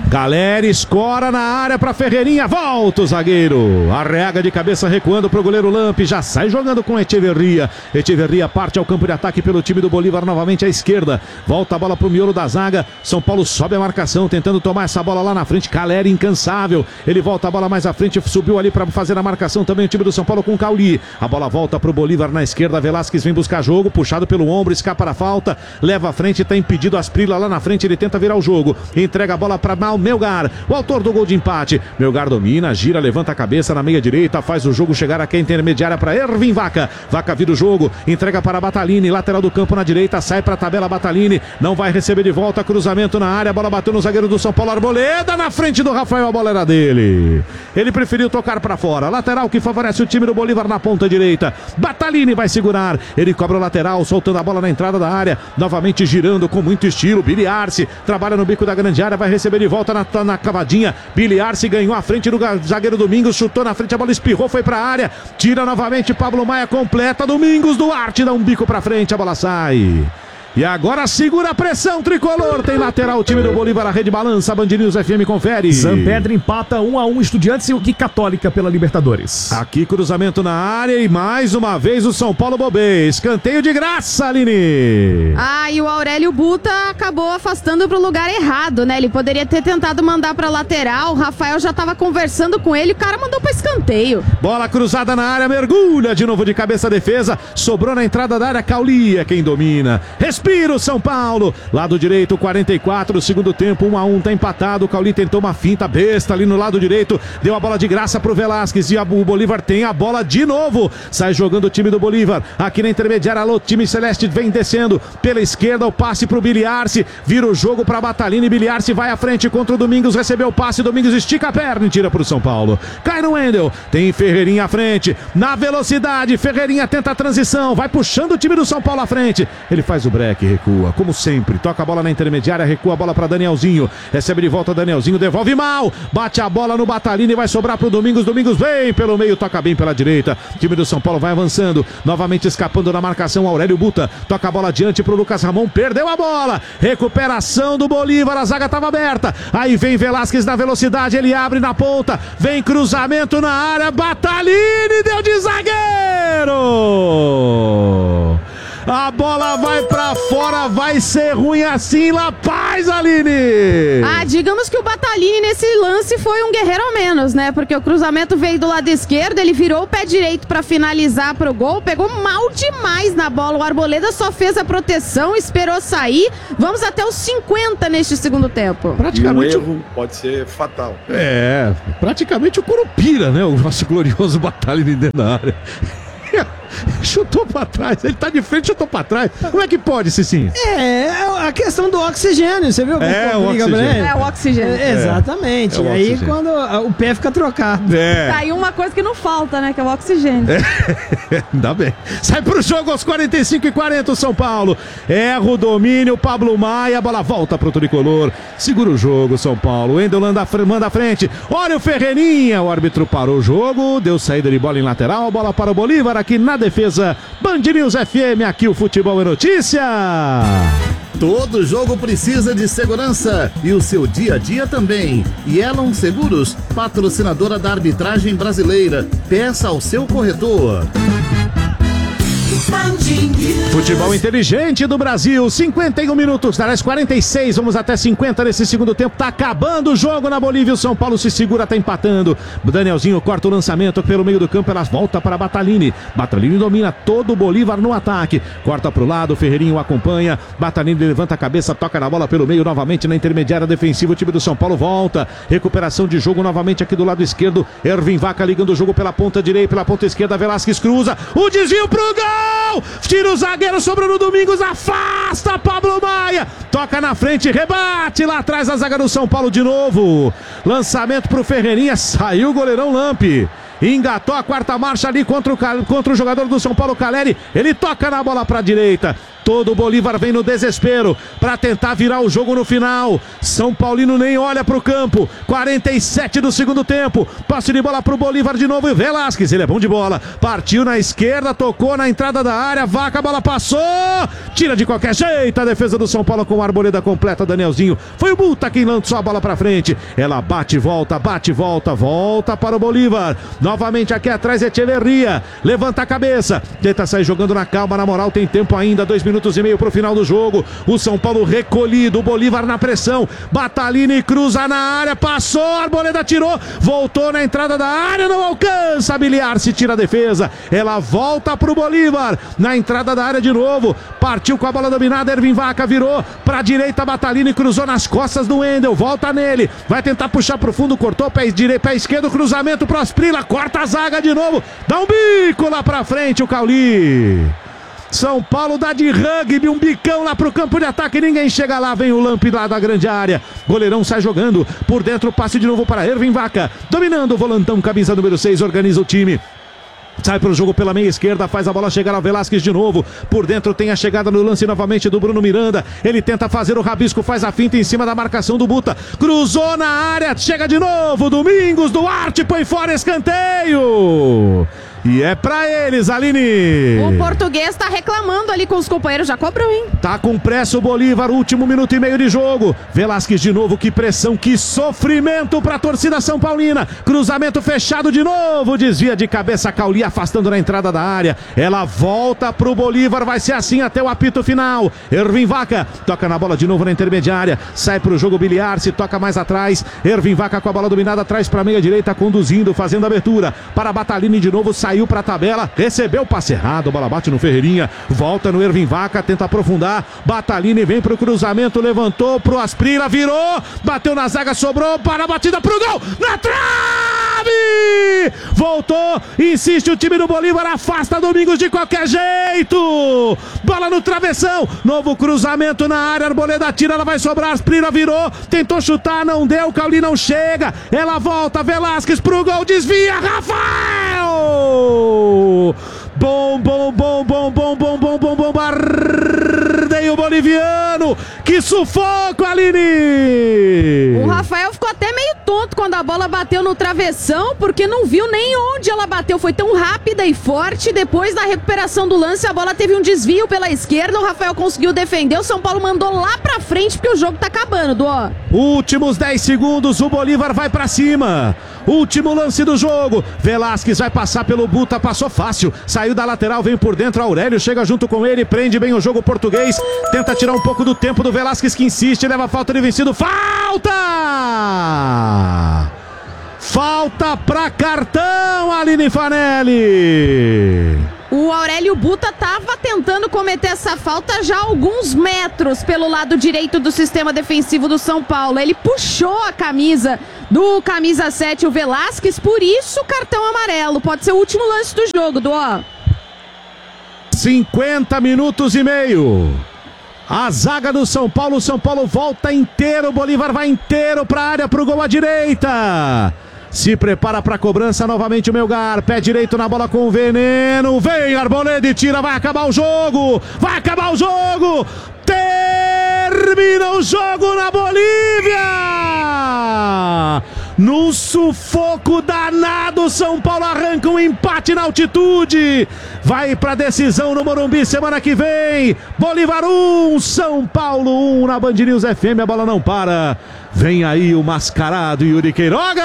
Caleri escora na área para Ferreirinha, volta o zagueiro, arrega de cabeça recuando para o goleiro Lampe, já sai jogando com Echeverria. Echeverria parte ao campo de ataque pelo time do Bolívar, novamente à esquerda, volta a bola para o miolo da zaga, São Paulo sobe a marcação, tentando tomar essa bola lá na frente, Caleri incansável, ele volta a bola mais à frente, subiu ali para fazer a marcação também o time do São Paulo com Cauli, a bola volta para o Bolívar na esquerda, Velasquez vem buscar jogo, puxado pelo ombro, escapa da falta, leva à frente, está impedido, Asprilla lá na frente, ele tenta virar o jogo, entrega a bola para Melgar, o autor do gol de empate. Melgar domina, gira, levanta a cabeça na meia direita, faz o jogo chegar aqui à intermediária para Ervin Vaca. Vaca vira o jogo, entrega para Batalini, lateral do campo na direita, sai para a tabela Batalini, não vai receber de volta, cruzamento na área, a bola bateu no zagueiro do São Paulo, Arboleda na frente do Rafael, a bola era dele. Ele preferiu tocar para fora, lateral que favorece o time do Bolívar na ponta direita. Batalini vai segurar, ele cobra o lateral, soltando a bola na entrada da área, novamente girando com muito estilo. Billy Arce trabalha no bico da grande área, vai receber de volta na cavadinha. Billy Arce ganhou a frente do zagueiro Domingos, chutou na frente, a bola espirrou, foi pra área, tira novamente Pablo Maia, completa, Domingos Duarte dá um bico pra frente, a bola sai. E agora segura a pressão, tricolor. Tem lateral o time do Bolívar, a rede balança, Band News FM confere. Sampedro empata 1-1, Estudiantes e Católica pela Libertadores. Aqui cruzamento na área e mais uma vez o São Paulo bobeia. Escanteio de graça, Aline. E o Aurélio Buta acabou afastando pro lugar errado, né? Ele poderia ter tentado mandar pra lateral, o Rafael já tava conversando com ele, o cara mandou pra escanteio. Bola cruzada na área, mergulha de novo de cabeça a defesa, sobrou na entrada da área, Cauli é quem domina. Respira o São Paulo, lado direito, 44, segundo tempo, 1-1, tá empatado, o Cauli tentou uma finta besta ali no lado direito, deu a bola de graça pro Velasquez e o Bolívar tem a bola de novo, sai jogando o time do Bolívar, aqui na intermediária, alô, time celeste vem descendo, pela esquerda o passe pro Billy Arce, vira o jogo pra Batalini, Billy Arce vai à frente contra o Domingos, recebeu o passe, Domingos estica a perna e tira pro São Paulo, cai no Wendel, tem Ferreirinha à frente, na velocidade, Ferreirinha tenta a transição, vai puxando o time do São Paulo à frente, ele faz o break, recua, como sempre, toca a bola na intermediária, recua a bola para Danielzinho, recebe de volta Danielzinho, devolve mal, bate a bola no Batalini, vai sobrar pro Domingos, Domingos vem pelo meio, toca bem pela direita, o time do São Paulo vai avançando, novamente escapando da marcação, Aurélio Buta, toca a bola adiante pro Lucas Ramon, perdeu a bola, recuperação do Bolívar, a zaga estava aberta, aí vem Velasquez na velocidade, ele abre na ponta, vem cruzamento na área, Batalini deu de zagueiro! A bola vai pra fora, vai ser ruim assim, La Paz, Aline! Digamos que o Batalini nesse lance foi um guerreiro ao menos, né? Porque o cruzamento veio do lado esquerdo, ele virou o pé direito pra finalizar pro gol, pegou mal demais na bola, o Arboleda só fez a proteção, esperou sair, vamos até os 50 neste segundo tempo. Praticamente um erro pode ser fatal. Praticamente o Curupira, né? O nosso glorioso Batalini dentro da área. Chutou pra trás, ele tá de frente, chutou pra trás. Como é que pode, Cicinho? A questão do oxigênio, você viu? O oxigênio. O oxigênio. Exatamente. o aí oxigênio. quando o pé fica trocado. Tá aí uma coisa que não falta, né? Que é o oxigênio. Ainda bem. Sai pro jogo aos 45 e 40 o São Paulo. Erra o domínio, Pablo Maia, a bola volta pro tricolor. Segura o jogo, São Paulo. Wendel manda à frente. Olha o Ferreirinha. O árbitro parou o jogo, deu saída de bola em lateral. Bola para o Bolívar aqui na defesa. Band News FM, aqui o futebol é notícia. Todo jogo precisa de segurança e o seu dia a dia também. Yellow Seguros, patrocinadora da arbitragem brasileira. Peça ao seu corretor. Futebol inteligente do Brasil, 51 minutos, aliás 46, vamos até 50 nesse segundo tempo, tá acabando o jogo na Bolívia, o São Paulo se segura, tá empatando, o Danielzinho corta o lançamento pelo meio do campo, ela volta para Batalini, Batalini domina todo o Bolívar no ataque, corta pro lado, Ferreirinho acompanha, Batalini levanta a cabeça, toca na bola pelo meio, novamente na intermediária defensiva, o time do São Paulo volta, recuperação de jogo novamente aqui do lado esquerdo, Ervin Vaca ligando o jogo pela ponta direita, pela ponta esquerda, Velasquez cruza, o desvio pro gol! Tira o zagueiro, sobrou no Domingos, afasta Pablo Maia, toca na frente, rebate lá atrás a zaga do São Paulo de novo, lançamento pro Ferreirinha, saiu o goleirão Lampe, engatou a quarta marcha ali contra o jogador do São Paulo, Caleri, ele toca na bola pra direita, Todo o Bolívar vem no desespero para tentar virar o jogo no final. São Paulino nem olha para o campo. 47 do segundo tempo. Passe de bola para o Bolívar de novo. E Velasquez, ele é bom de bola. Partiu na esquerda, tocou na entrada da área. Vaca, a bola passou. Tira de qualquer jeito a defesa do São Paulo com a arboleda completa. Danielzinho. Foi o Buta quem lançou a bola para frente. Ela bate, volta para o Bolívar. Novamente aqui atrás Echeverria. Levanta a cabeça. Tenta sair jogando na calma, na moral. Tem tempo ainda. 2 minutos e meio para o final do jogo. O São Paulo recolhido. O Bolívar na pressão. Batalini cruza na área. Passou. A arboleda tirou. Voltou na entrada da área. Não alcança. A Biliar se tira a defesa. Ela volta para o Bolívar. Na entrada da área de novo. Partiu com a bola dominada. Ervin Vaca virou para a direita. Batalini cruzou nas costas do Wendel. Volta nele. Vai tentar puxar para o fundo. Cortou pé direito, pé esquerdo. Cruzamento para Asprila. Corta a zaga de novo. Dá um bico lá para frente o Cauli. São Paulo dá de rugby, um bicão lá pro campo de ataque, ninguém chega lá, vem o Lamp lá da grande área, goleirão sai jogando, por dentro passe de novo para Ervin Vaca, dominando o volantão, camisa número 6, organiza o time. Sai para o jogo pela meia esquerda, faz a bola chegar ao Velasquez de novo. Por dentro tem a chegada no lance novamente do Bruno Miranda. Ele tenta fazer o rabisco, faz a finta em cima da marcação do Buta. Cruzou na área, chega de novo. Domingos, Duarte, põe fora, escanteio. E é pra eles, Aline. O português tá reclamando ali com os companheiros, já cobrou, hein? Tá com pressa o Bolívar, último minuto e meio de jogo. Velasquez de novo, que pressão, que sofrimento pra torcida São Paulina. Cruzamento fechado de novo, desvia de cabeça Cauli, afastando na entrada da área. Ela volta pro Bolívar, vai ser assim até o apito final. Ervin Vaca toca na bola de novo na intermediária, sai pro jogo Biliar, se toca mais atrás. Ervin Vaca com a bola dominada, atrás pra meia direita, conduzindo, fazendo a abertura. Para Batalini de novo, saiu pra tabela, recebeu o passe errado, a bola bate no Ferreirinha, volta no Ervin Vaca, tenta aprofundar, Batalini vem pro cruzamento, levantou pro Asprila, virou, bateu na zaga, sobrou para a batida pro gol, na trave! Voltou, insiste o time do Bolívar, afasta Domingos de qualquer jeito, bola no travessão, novo cruzamento na área, Arboleda tira, ela vai sobrar, Asprila virou, tentou chutar, não deu, Cauli não chega, ela volta, Velasquez pro gol, desvia, Rafael! Bombardeio boliviano, que sufoco, Aline! O Rafael ficou até meio tonto quando a bola bateu no travessão, porque não viu nem onde ela bateu, foi tão rápida e forte. Depois da recuperação do lance, a bola teve um desvio pela esquerda, o Rafael conseguiu defender, o São Paulo mandou lá pra frente, porque o jogo tá acabando, Duó. Últimos 10 segundos, o Bolívar vai pra cima. Último lance do jogo, Velasquez vai passar pelo Buta, passou fácil, saiu da lateral, vem por dentro, Aurélio chega junto com ele, prende bem o jogo português, tenta tirar um pouco do tempo do Velasquez, que insiste, leva a falta de vencido, falta pra cartão, Aline Fanelli. O Aurélio Buta estava tentando cometer essa falta já há alguns metros pelo lado direito do sistema defensivo do São Paulo. Ele puxou a camisa do camisa 7, o Velasquez, por isso cartão amarelo. Pode ser o último lance do jogo, Duó. 50 minutos e meio. A zaga do São Paulo, o São Paulo volta inteiro, o Bolívar vai inteiro para a área, para o gol à direita. Se prepara para a cobrança novamente o Melgar, pé direito na bola com o Veneno, vem Arboleda e tira, vai acabar o jogo, termina o jogo na Bolívia, num sufoco danado, São Paulo arranca um empate na altitude, vai para a decisão no Morumbi semana que vem, Bolívar 1, São Paulo 1 na Band News FM, a bola não para, vem aí o mascarado Yuri Queiroga.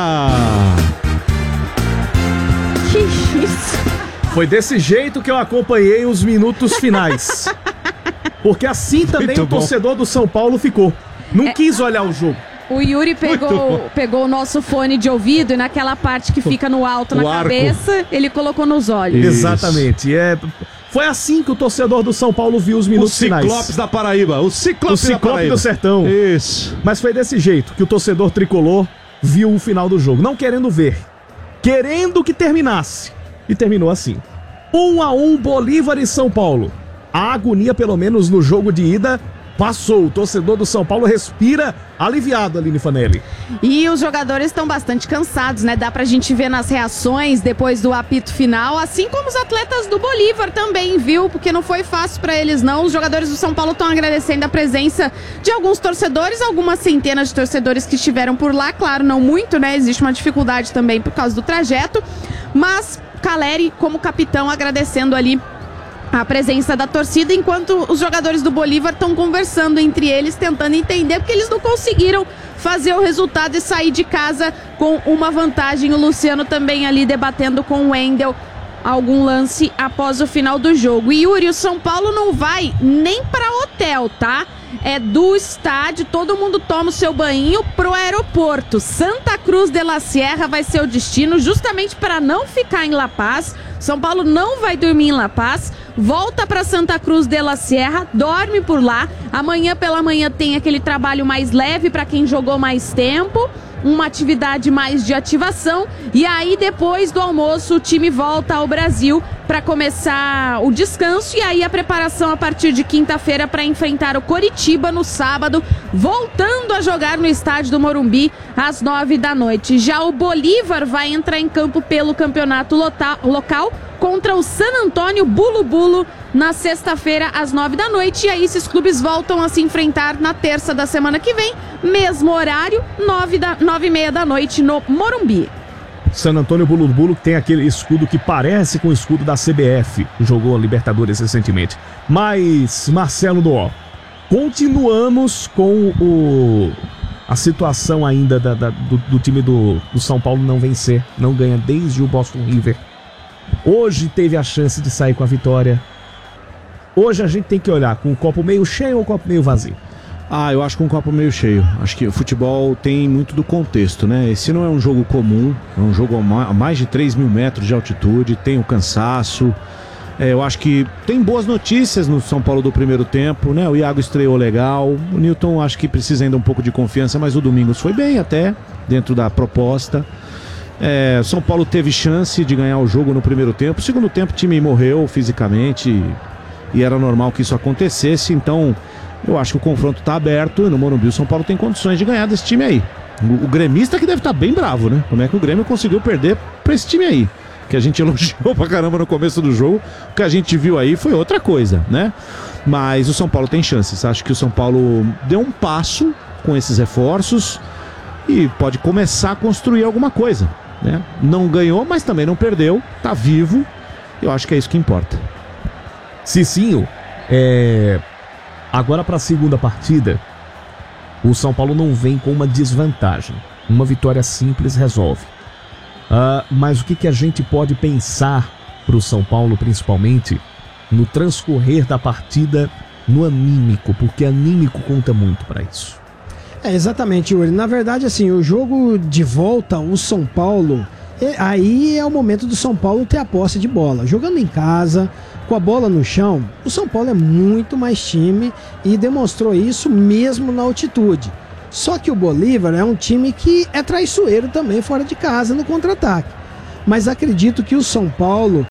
Que isso? Foi desse jeito que eu acompanhei os minutos finais, porque assim também Muito o bom. torcedor do São Paulo ficou, não quis olhar o jogo. O Yuri pegou o nosso fone de ouvido e naquela parte que fica no alto, na arco. cabeça, ele colocou nos olhos. Isso. Exatamente, foi assim que o torcedor do São Paulo viu os O minutos finais. Ciclopes da Paraíba, o Ciclope da Paraíba. do Sertão. Isso. Mas foi desse jeito que o torcedor tricolor viu o final do jogo, não querendo ver, querendo que terminasse. E terminou assim. 1-1 Bolívar e São Paulo. A agonia, pelo menos no jogo de ida, passou. O torcedor do São Paulo respira aliviado, Aline Fanelli. E os jogadores estão bastante cansados, né? Dá pra gente ver nas reações depois do apito final, assim como os atletas do Bolívar também, viu? Porque não foi fácil pra eles, não. Os jogadores do São Paulo estão agradecendo a presença de alguns torcedores, algumas centenas de torcedores que estiveram por lá, claro, não muito, né? Existe uma dificuldade também por causa do trajeto, mas Caleri, como capitão, agradecendo ali a presença da torcida, enquanto os jogadores do Bolívar estão conversando entre eles, tentando entender, porque eles não conseguiram fazer o resultado e sair de casa com uma vantagem. O Luciano também ali debatendo com o Wendel algum lance após o final do jogo. E Yuri, o São Paulo não vai nem para hotel, tá? É do estádio, todo mundo toma o seu banho pro aeroporto. Santa Cruz de la Sierra vai ser o destino, justamente para não ficar em La Paz. São Paulo não vai dormir em La Paz, volta para Santa Cruz de la Sierra, dorme por lá. Amanhã pela manhã tem aquele trabalho mais leve para quem jogou mais tempo, uma atividade mais de ativação, e aí depois do almoço o time volta ao Brasil para começar o descanso, e aí a preparação a partir de quinta-feira para enfrentar o Coritiba no sábado, voltando a jogar no estádio do Morumbi às 9 da noite. Já o Bolívar vai entrar em campo pelo campeonato local contra o San Antônio Bulu na sexta-feira às 9 da noite, e aí esses clubes voltam a se enfrentar na terça da semana que vem, mesmo horário, 9h30 da noite no Morumbi. San Antônio Bulu, que tem aquele escudo que parece com o escudo da CBF, jogou a Libertadores recentemente. Mas, Marcelo Doó, continuamos com a situação ainda do time do São Paulo não vencer, não ganha desde o Boston River. Hoje teve a chance de sair com a vitória. Hoje a gente tem que olhar com o copo meio cheio ou o copo meio vazio? Eu acho que um copo meio cheio. Acho que o futebol tem muito do contexto, né? Esse não é um jogo comum, é um jogo a mais de 3 mil metros de altitude, tem o cansaço. Eu acho que tem boas notícias no São Paulo do primeiro tempo, né? O Iago estreou legal, o Newton acho que precisa ainda um pouco de confiança, mas o Domingos foi bem até, dentro da proposta. São Paulo teve chance de ganhar o jogo no primeiro tempo. No segundo tempo o time morreu fisicamente e era normal que isso acontecesse. Então eu acho que o confronto está aberto e no Morumbi o São Paulo tem condições de ganhar desse time aí. O gremista que deve estar bem bravo, né? Como é que o Grêmio conseguiu perder para esse time aí? Que a gente elogiou pra caramba no começo do jogo. O que a gente viu aí foi outra coisa, né? Mas o São Paulo tem chances. Acho que o São Paulo deu um passo com esses reforços e pode começar a construir alguma coisa, né? Não ganhou, mas também não perdeu. Tá vivo. Eu acho que é isso que importa. Cicinho, agora para a segunda partida, o São Paulo não vem com uma desvantagem. Uma vitória simples resolve. Mas o que a gente pode pensar para o São Paulo, principalmente, no transcorrer da partida, no anímico? Porque anímico conta muito para isso. Exatamente, Yuri. Na verdade, assim, o jogo de volta, o São Paulo, aí é o momento do São Paulo ter a posse de bola. Jogando em casa, com a bola no chão, o São Paulo é muito mais time e demonstrou isso mesmo na altitude. Só que o Bolívar é um time que é traiçoeiro também fora de casa no contra-ataque. Mas acredito que o São Paulo,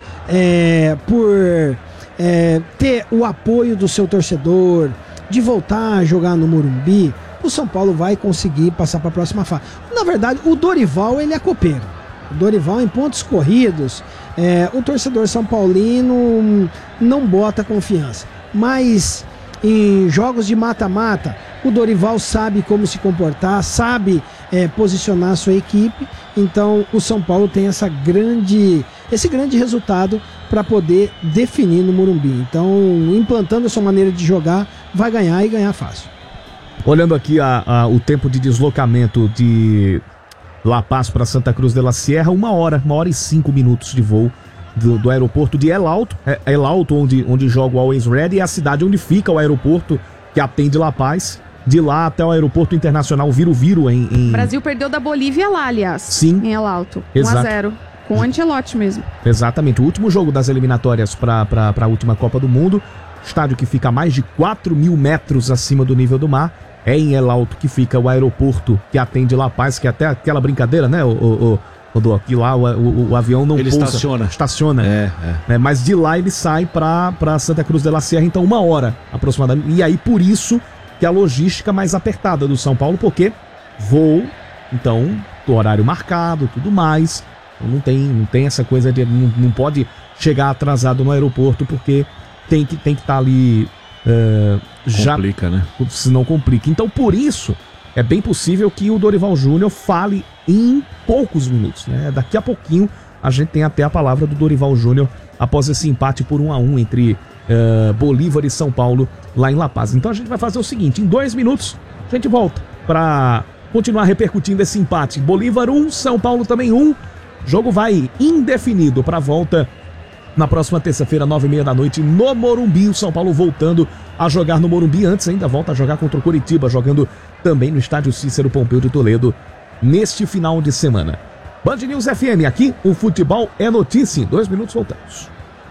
por ter o apoio do seu torcedor, de voltar a jogar no Morumbi, o São Paulo vai conseguir passar para a próxima fase. Na verdade, o Dorival, ele é copeiro. O Dorival, em pontos corridos, o torcedor são paulino não bota confiança. Mas em jogos de mata-mata, o Dorival sabe como se comportar, sabe posicionar a sua equipe. Então o São Paulo tem esse grande resultado para poder definir no Morumbi. Então, implantando a sua maneira de jogar, vai ganhar e ganhar fácil. Olhando aqui o tempo de deslocamento de La Paz para Santa Cruz de la Sierra, 1 hora e 5 minutos de voo do aeroporto de El Alto. El Alto, onde joga o Always Ready, é a cidade onde fica o aeroporto que atende La Paz. De lá até o aeroporto internacional Viro Viro em... O Brasil perdeu da Bolívia lá, aliás. Sim. Em El Alto. Exato. 1-0. Com o Ancelotti mesmo. Exatamente. O último jogo das eliminatórias para a última Copa do Mundo. Estádio que fica a mais de 4 mil metros acima do nível do mar. É em El Alto que fica o aeroporto que atende La Paz, que é até aquela brincadeira, né? Rodou aqui lá, o avião não ele pousa. Estaciona. Mas de lá ele sai pra Santa Cruz de la Sierra, então 1 hora aproximadamente. E aí por isso que a logística mais apertada do São Paulo, porque voo, então, do horário marcado, tudo mais. Não tem essa coisa de não pode chegar atrasado no aeroporto, porque tem que estar ali já. Complica, né? Senão complica. Então, por isso, é bem possível que o Dorival Júnior fale em poucos minutos, né? Daqui a pouquinho a gente tem até a palavra do Dorival Júnior após esse empate por 1-1 entre Bolívar e São Paulo lá em La Paz. Então a gente vai fazer o seguinte: em 2 minutos a gente volta para continuar repercutindo esse empate. Bolívar 1, São Paulo também 1. O jogo vai indefinido para a volta na próxima terça-feira, 9h30 da noite, no Morumbi. O São Paulo voltando a jogar no Morumbi. Antes ainda volta a jogar contra o Coritiba, jogando também no estádio Cícero Pompeu de Toledo neste final de semana. Band News FM, aqui o futebol é notícia. Em 2 minutos voltamos.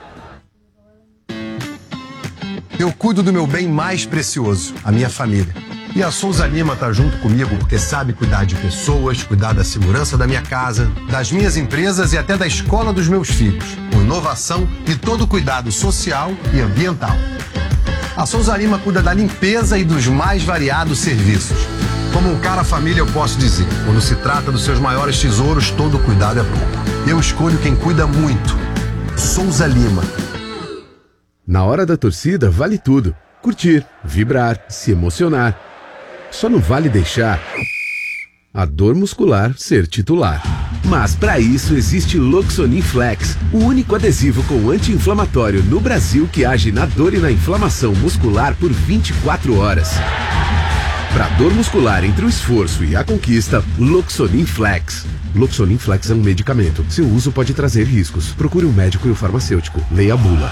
Eu cuido do meu bem mais precioso, a minha família. E a Souza Lima tá junto comigo porque sabe cuidar de pessoas, cuidar da segurança da minha casa, das minhas empresas e até da escola dos meus filhos, com inovação e todo cuidado social e ambiental. A Souza Lima cuida da limpeza e dos mais variados serviços. Como um cara família, eu posso dizer, quando se trata dos seus maiores tesouros, todo cuidado é pouco. Eu escolho quem cuida muito. Souza Lima. Na hora da torcida, vale tudo. Curtir, vibrar, se emocionar. Só não vale deixar a dor muscular ser titular. Mas para isso existe Loxonin Flex, o único adesivo com anti-inflamatório no Brasil que age na dor e na inflamação muscular por 24 horas. Para dor muscular entre o esforço e a conquista, Loxonin Flex. Loxonin Flex é um medicamento. Seu uso pode trazer riscos. Procure um médico e o farmacêutico. Leia a bula.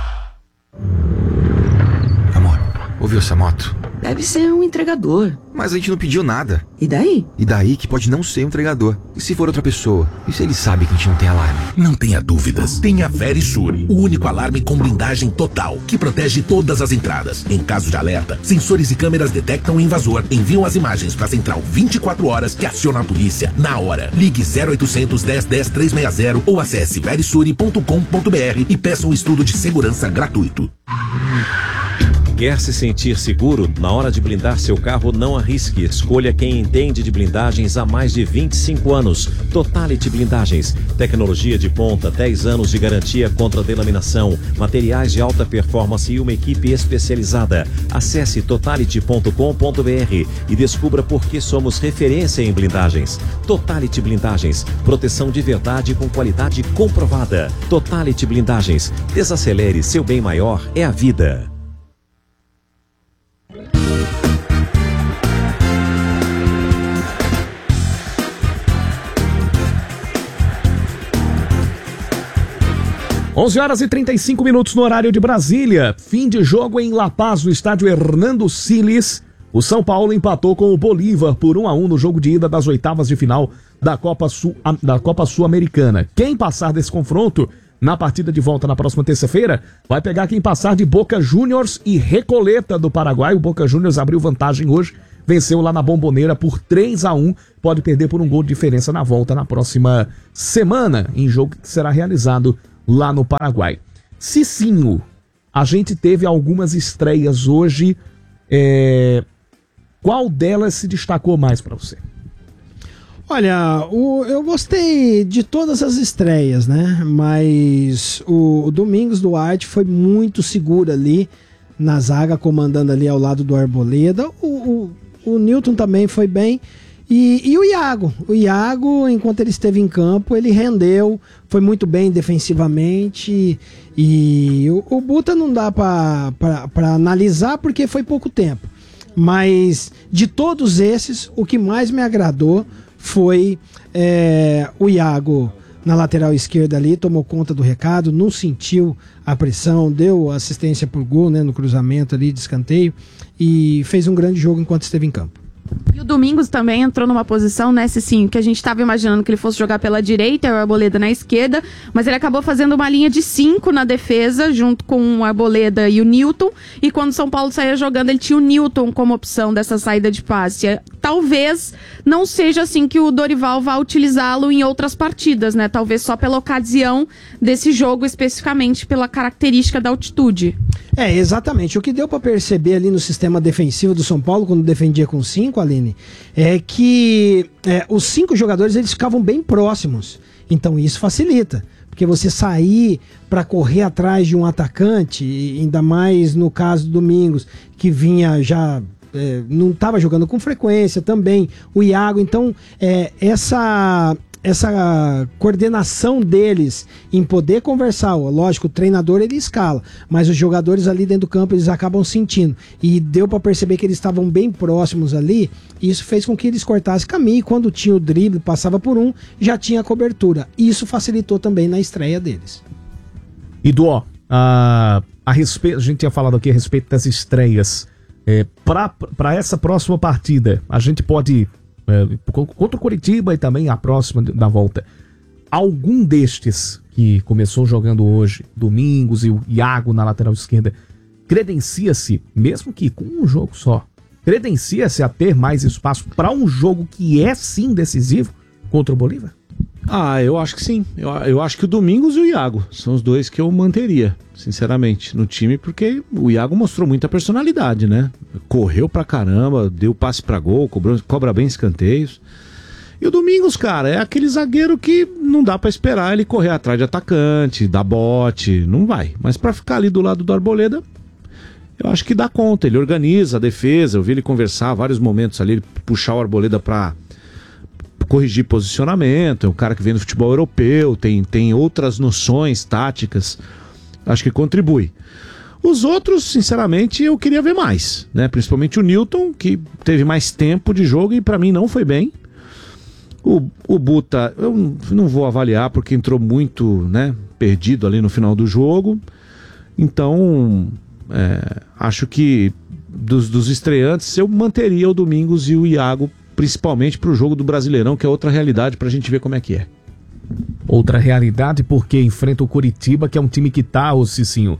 Amor, ouviu essa moto? Deve ser um entregador. Mas a gente não pediu nada. E daí? E daí que pode não ser um entregador. E se for outra pessoa? E se ele sabe que a gente não tem alarme? Não tenha dúvidas. Tenha Verisure, o único alarme com blindagem total, que protege todas as entradas. Em caso de alerta, sensores e câmeras detectam o invasor, enviam as imagens para a central 24 horas que aciona a polícia na hora. Ligue 0800 10 10 360 ou acesse verisure.com.br e peça um estudo de segurança gratuito. Quer se sentir seguro? Na hora de blindar seu carro, não arrisque. Escolha quem entende de blindagens há mais de 25 anos. Totality Blindagens. Tecnologia de ponta, 10 anos de garantia contra delaminação, materiais de alta performance e uma equipe especializada. Acesse totality.com.br e descubra por que somos referência em blindagens. Totality Blindagens. Proteção de verdade com qualidade comprovada. Totality Blindagens. Desacelere, seu bem maior é a vida. Onze horas e 35 minutos no horário de Brasília. Fim de jogo em La Paz, no estádio Hernando Siles. O São Paulo empatou com o Bolívar por 1-1 no jogo de ida das oitavas de final da Copa Sul-Americana. Quem passar desse confronto na partida de volta na próxima terça-feira vai pegar quem passar de Boca Juniors e Recoleta do Paraguai. O Boca Juniors abriu vantagem hoje, venceu lá na Bombonera por 3-1. Pode perder por um gol de diferença na volta na próxima semana, em jogo que será realizado lá no Paraguai. Cicinho, a gente teve algumas estreias hoje. Qual delas se destacou mais para você? Olha, eu gostei de todas as estreias, né? Mas o Domingos Duarte foi muito seguro ali na zaga, comandando ali ao lado do Arboleda. O Newton também foi bem. E o Iago, enquanto ele esteve em campo, ele rendeu, foi muito bem defensivamente. E o Buta não dá para analisar porque foi pouco tempo. Mas de todos esses, o que mais me agradou foi o Iago na lateral esquerda ali, tomou conta do recado, não sentiu a pressão, deu assistência por gol, né, no cruzamento ali de escanteio e fez um grande jogo enquanto esteve em campo. E o Domingos também entrou numa posição, né, Cicinho, que a gente estava imaginando que ele fosse jogar pela direita e o Arboleda na esquerda, mas ele acabou fazendo uma linha de 5 na defesa, junto com o Arboleda e o Newton, e quando o São Paulo saía jogando, ele tinha o Newton como opção dessa saída de passe. talvez não seja assim que o Dorival vá utilizá-lo em outras partidas, né? Talvez só pela ocasião desse jogo, especificamente pela característica da altitude. Exatamente. O que deu para perceber ali no sistema defensivo do São Paulo, quando defendia com 5, Aline, é que os 5 jogadores eles ficavam bem próximos. Então isso facilita. Porque você sair para correr atrás de um atacante, ainda mais no caso do Domingos, que vinha já... não estava jogando com frequência também, o Iago, então essa coordenação deles em poder conversar, lógico, o treinador ele escala, mas os jogadores ali dentro do campo eles acabam sentindo, e deu para perceber que eles estavam bem próximos ali, e isso fez com que eles cortassem caminho, e quando tinha o drible, passava por um, já tinha a cobertura, isso facilitou também na estreia deles. E Duó, a gente tinha falado aqui a respeito das estreias. Para essa próxima partida, a gente pode, contra o Coritiba e também a próxima da volta, algum destes que começou jogando hoje, Domingos e o Iago na lateral esquerda, credencia-se, mesmo que com um jogo só, credencia-se a ter mais espaço para um jogo que é sim decisivo contra o Bolívar? Eu acho que sim. Eu acho que o Domingos e o Iago são os dois que eu manteria, sinceramente, no time, porque o Iago mostrou muita personalidade, né? Correu pra caramba, deu passe pra gol, cobra bem escanteios. E o Domingos, cara, é aquele zagueiro que não dá pra esperar ele correr atrás de atacante, dar bote, não vai. Mas pra ficar ali do lado do Arboleda, eu acho que dá conta. Ele organiza a defesa, eu vi ele conversar vários momentos ali, ele puxar o Arboleda pra corrigir posicionamento, é um cara que vem do futebol europeu, tem outras noções táticas, acho que contribui. Os outros, sinceramente, eu queria ver mais, né? Principalmente o Newton, que teve mais tempo de jogo e pra mim não foi bem. O Buta, eu não vou avaliar porque entrou muito, né, perdido ali no final do jogo. Então, acho que dos estreantes eu manteria o Domingos e o Iago, principalmente para o jogo do Brasileirão, que é outra realidade para a gente ver como é que é. Outra realidade porque enfrenta o Coritiba, que é um time que tá, ô Cicinho,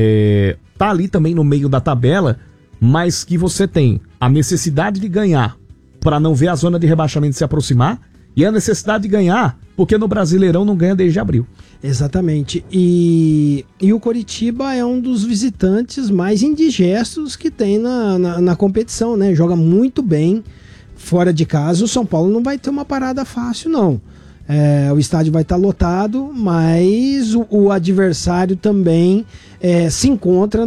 tá ali também no meio da tabela, mas que você tem a necessidade de ganhar para não ver a zona de rebaixamento se aproximar, e a necessidade de ganhar porque no Brasileirão não ganha desde abril. Exatamente. E o Coritiba é um dos visitantes mais indigestos que tem na competição, né? Joga muito bem fora de casa. O São Paulo não vai ter uma parada fácil, não. O estádio vai estar lotado, mas o adversário também se encontra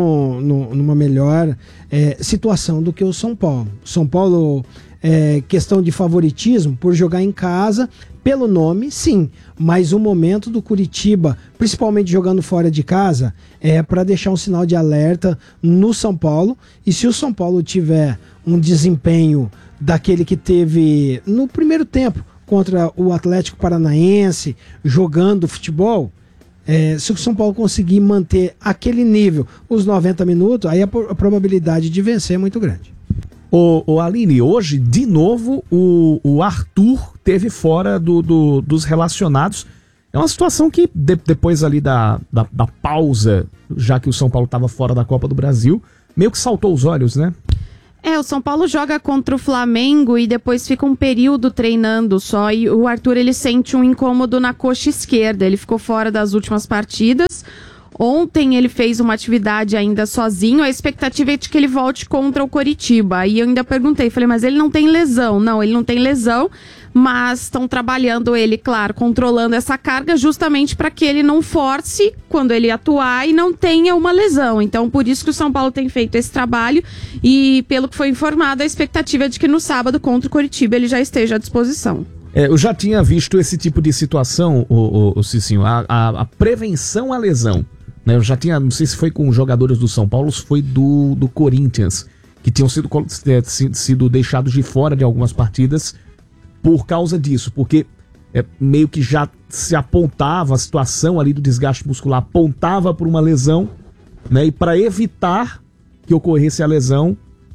numa melhor situação do que o São Paulo. São Paulo, questão de favoritismo, por jogar em casa, pelo nome, sim. Mas o momento do Coritiba, principalmente jogando fora de casa, é para deixar um sinal de alerta no São Paulo. E se o São Paulo tiver um desempenho daquele que teve no primeiro tempo contra o Atlético Paranaense, jogando futebol, se o São Paulo conseguir manter aquele nível, os 90 minutos, aí a probabilidade de vencer é muito grande. Ô Aline, hoje, de novo, o Arthur teve fora dos relacionados. É uma situação que, depois ali da pausa, já que o São Paulo estava fora da Copa do Brasil, meio que saltou os olhos, né? O São Paulo joga contra o Flamengo e depois fica um período treinando só, e o Arthur ele sente um incômodo na coxa esquerda, ele ficou fora das últimas partidas. Ontem ele fez uma atividade ainda sozinho, a expectativa é de que ele volte contra o Coritiba. Aí eu ainda perguntei, falei, mas ele não tem lesão? Não, ele não tem lesão, mas estão trabalhando ele, claro, controlando essa carga justamente para que ele não force quando ele atuar e não tenha uma lesão. Então, por isso que o São Paulo tem feito esse trabalho e, pelo que foi informado, a expectativa é de que no sábado contra o Coritiba ele já esteja à disposição. Eu já tinha visto esse tipo de situação, o Cicinho, a prevenção à lesão. Eu já tinha, não sei se foi com os jogadores do São Paulo, se foi do Corinthians, que tinham sido deixados de fora de algumas partidas por causa disso, porque meio que já se apontava a situação ali do desgaste muscular, apontava por uma lesão, né? E para evitar que ocorresse a lesão,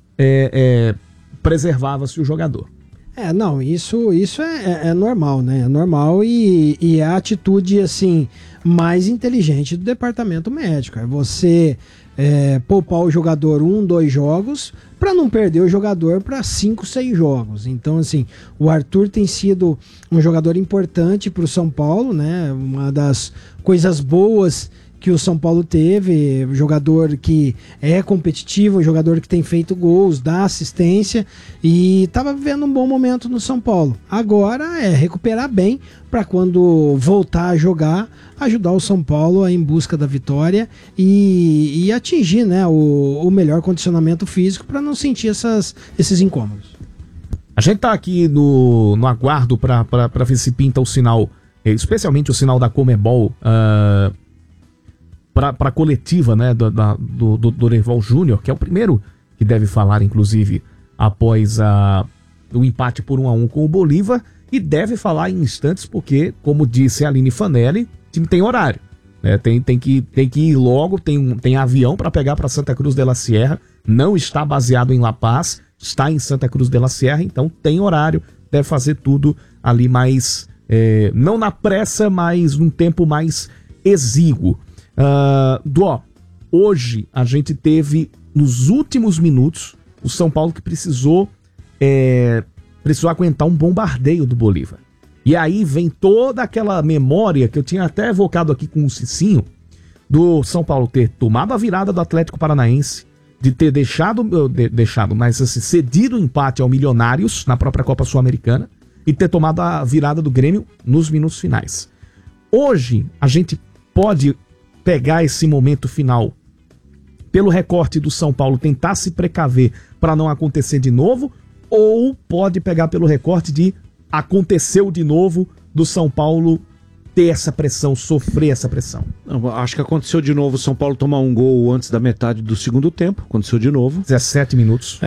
preservava-se o jogador. Não, isso é normal, né? É normal e é a atitude, assim, mais inteligente do departamento médico. É você poupar o jogador 2 jogos, para não perder o jogador para 5, 6 jogos. Então, assim, o Arthur tem sido um jogador importante para o São Paulo, né? Uma das coisas boas que o São Paulo teve, jogador que é competitivo, jogador que tem feito gols, dá assistência e estava vivendo um bom momento no São Paulo. Agora é recuperar bem para quando voltar a jogar, ajudar o São Paulo em busca da vitória e atingir, né, o melhor condicionamento físico para não sentir esses incômodos. A gente tá aqui no aguardo para ver se pinta o sinal, especialmente o sinal da Conmebol, para a coletiva, né, do Dorival Júnior, que é o primeiro que deve falar, inclusive, após o empate por 1-1 com o Bolívar, e deve falar em instantes, porque, como disse a Aline Fanelli, o time tem horário, né, tem que ir logo, tem avião para pegar para Santa Cruz de la Sierra, não está baseado em La Paz, está em Santa Cruz de la Sierra, então tem horário, deve fazer tudo ali mais, não na pressa, mas num tempo mais exíguo. Hoje a gente teve nos últimos minutos o São Paulo que precisou aguentar um bombardeio do Bolívar. E aí vem toda aquela memória que eu tinha até evocado aqui com o Cicinho, do São Paulo ter tomado a virada do Atlético Paranaense, de ter mas assim, cedido o empate ao Milionários na própria Copa Sul-Americana e ter tomado a virada do Grêmio nos minutos finais. Hoje a gente pode pegar esse momento final pelo recorte do São Paulo, tentar se precaver para não acontecer de novo, ou pode pegar pelo recorte de aconteceu de novo, do São Paulo ter essa pressão, sofrer essa pressão? Não, acho que aconteceu de novo o São Paulo tomar um gol antes da metade do segundo tempo, aconteceu de novo. 17 minutos.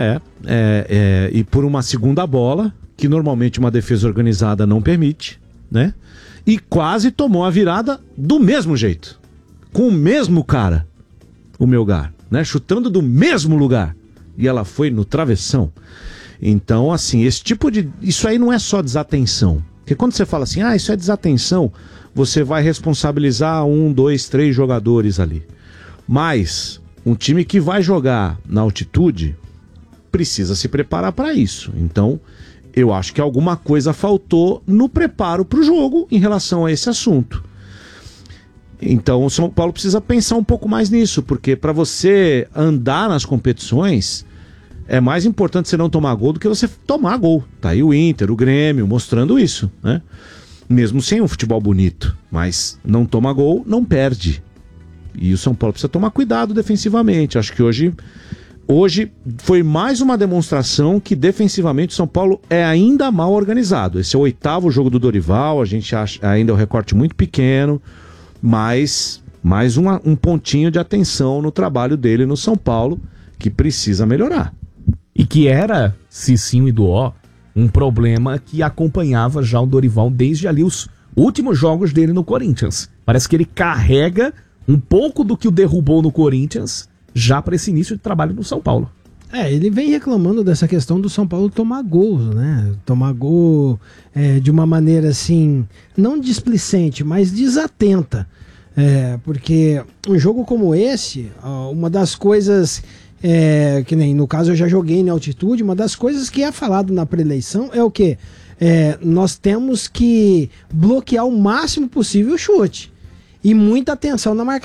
E por uma segunda bola, que normalmente uma defesa organizada não permite, né? E quase tomou a virada do mesmo jeito. Com o mesmo cara, o Melgar, né? Chutando do mesmo lugar. E ela foi no travessão. Então, assim, isso aí não é só desatenção. Porque quando você fala assim, isso é desatenção, você vai responsabilizar 1, 2, 3 jogadores ali. Mas um time que vai jogar na altitude precisa se preparar para isso. Então, eu acho que alguma coisa faltou no preparo para o jogo em relação a esse assunto. Então o São Paulo precisa pensar um pouco mais nisso, porque para você andar nas competições é mais importante você não tomar gol do que você tomar gol. Tá aí o Inter, o Grêmio mostrando isso, né? Mesmo sem um futebol bonito, mas não toma gol, não perde. E o São Paulo precisa tomar cuidado defensivamente. Acho que hoje foi mais uma demonstração que defensivamente o São Paulo é ainda mal organizado. Esse é o 8º jogo do Dorival, a gente acha ainda é um recorte muito pequeno, mas mais um pontinho de atenção no trabalho dele no São Paulo, que precisa melhorar. E que era, Cicinho e Duó, um problema que acompanhava já o Dorival desde ali os últimos jogos dele no Corinthians. Parece que ele carrega um pouco do que o derrubou no Corinthians já para esse início de trabalho no São Paulo. Ele vem reclamando dessa questão do São Paulo tomar gols, né? Tomar gol de uma maneira assim, não displicente, mas desatenta. Porque um jogo como esse, uma das coisas, que nem no caso eu já joguei na altitude, uma das coisas que é falado na pré-eleição é o quê? Nós temos que bloquear o máximo possível o chute. E muita atenção na marcação.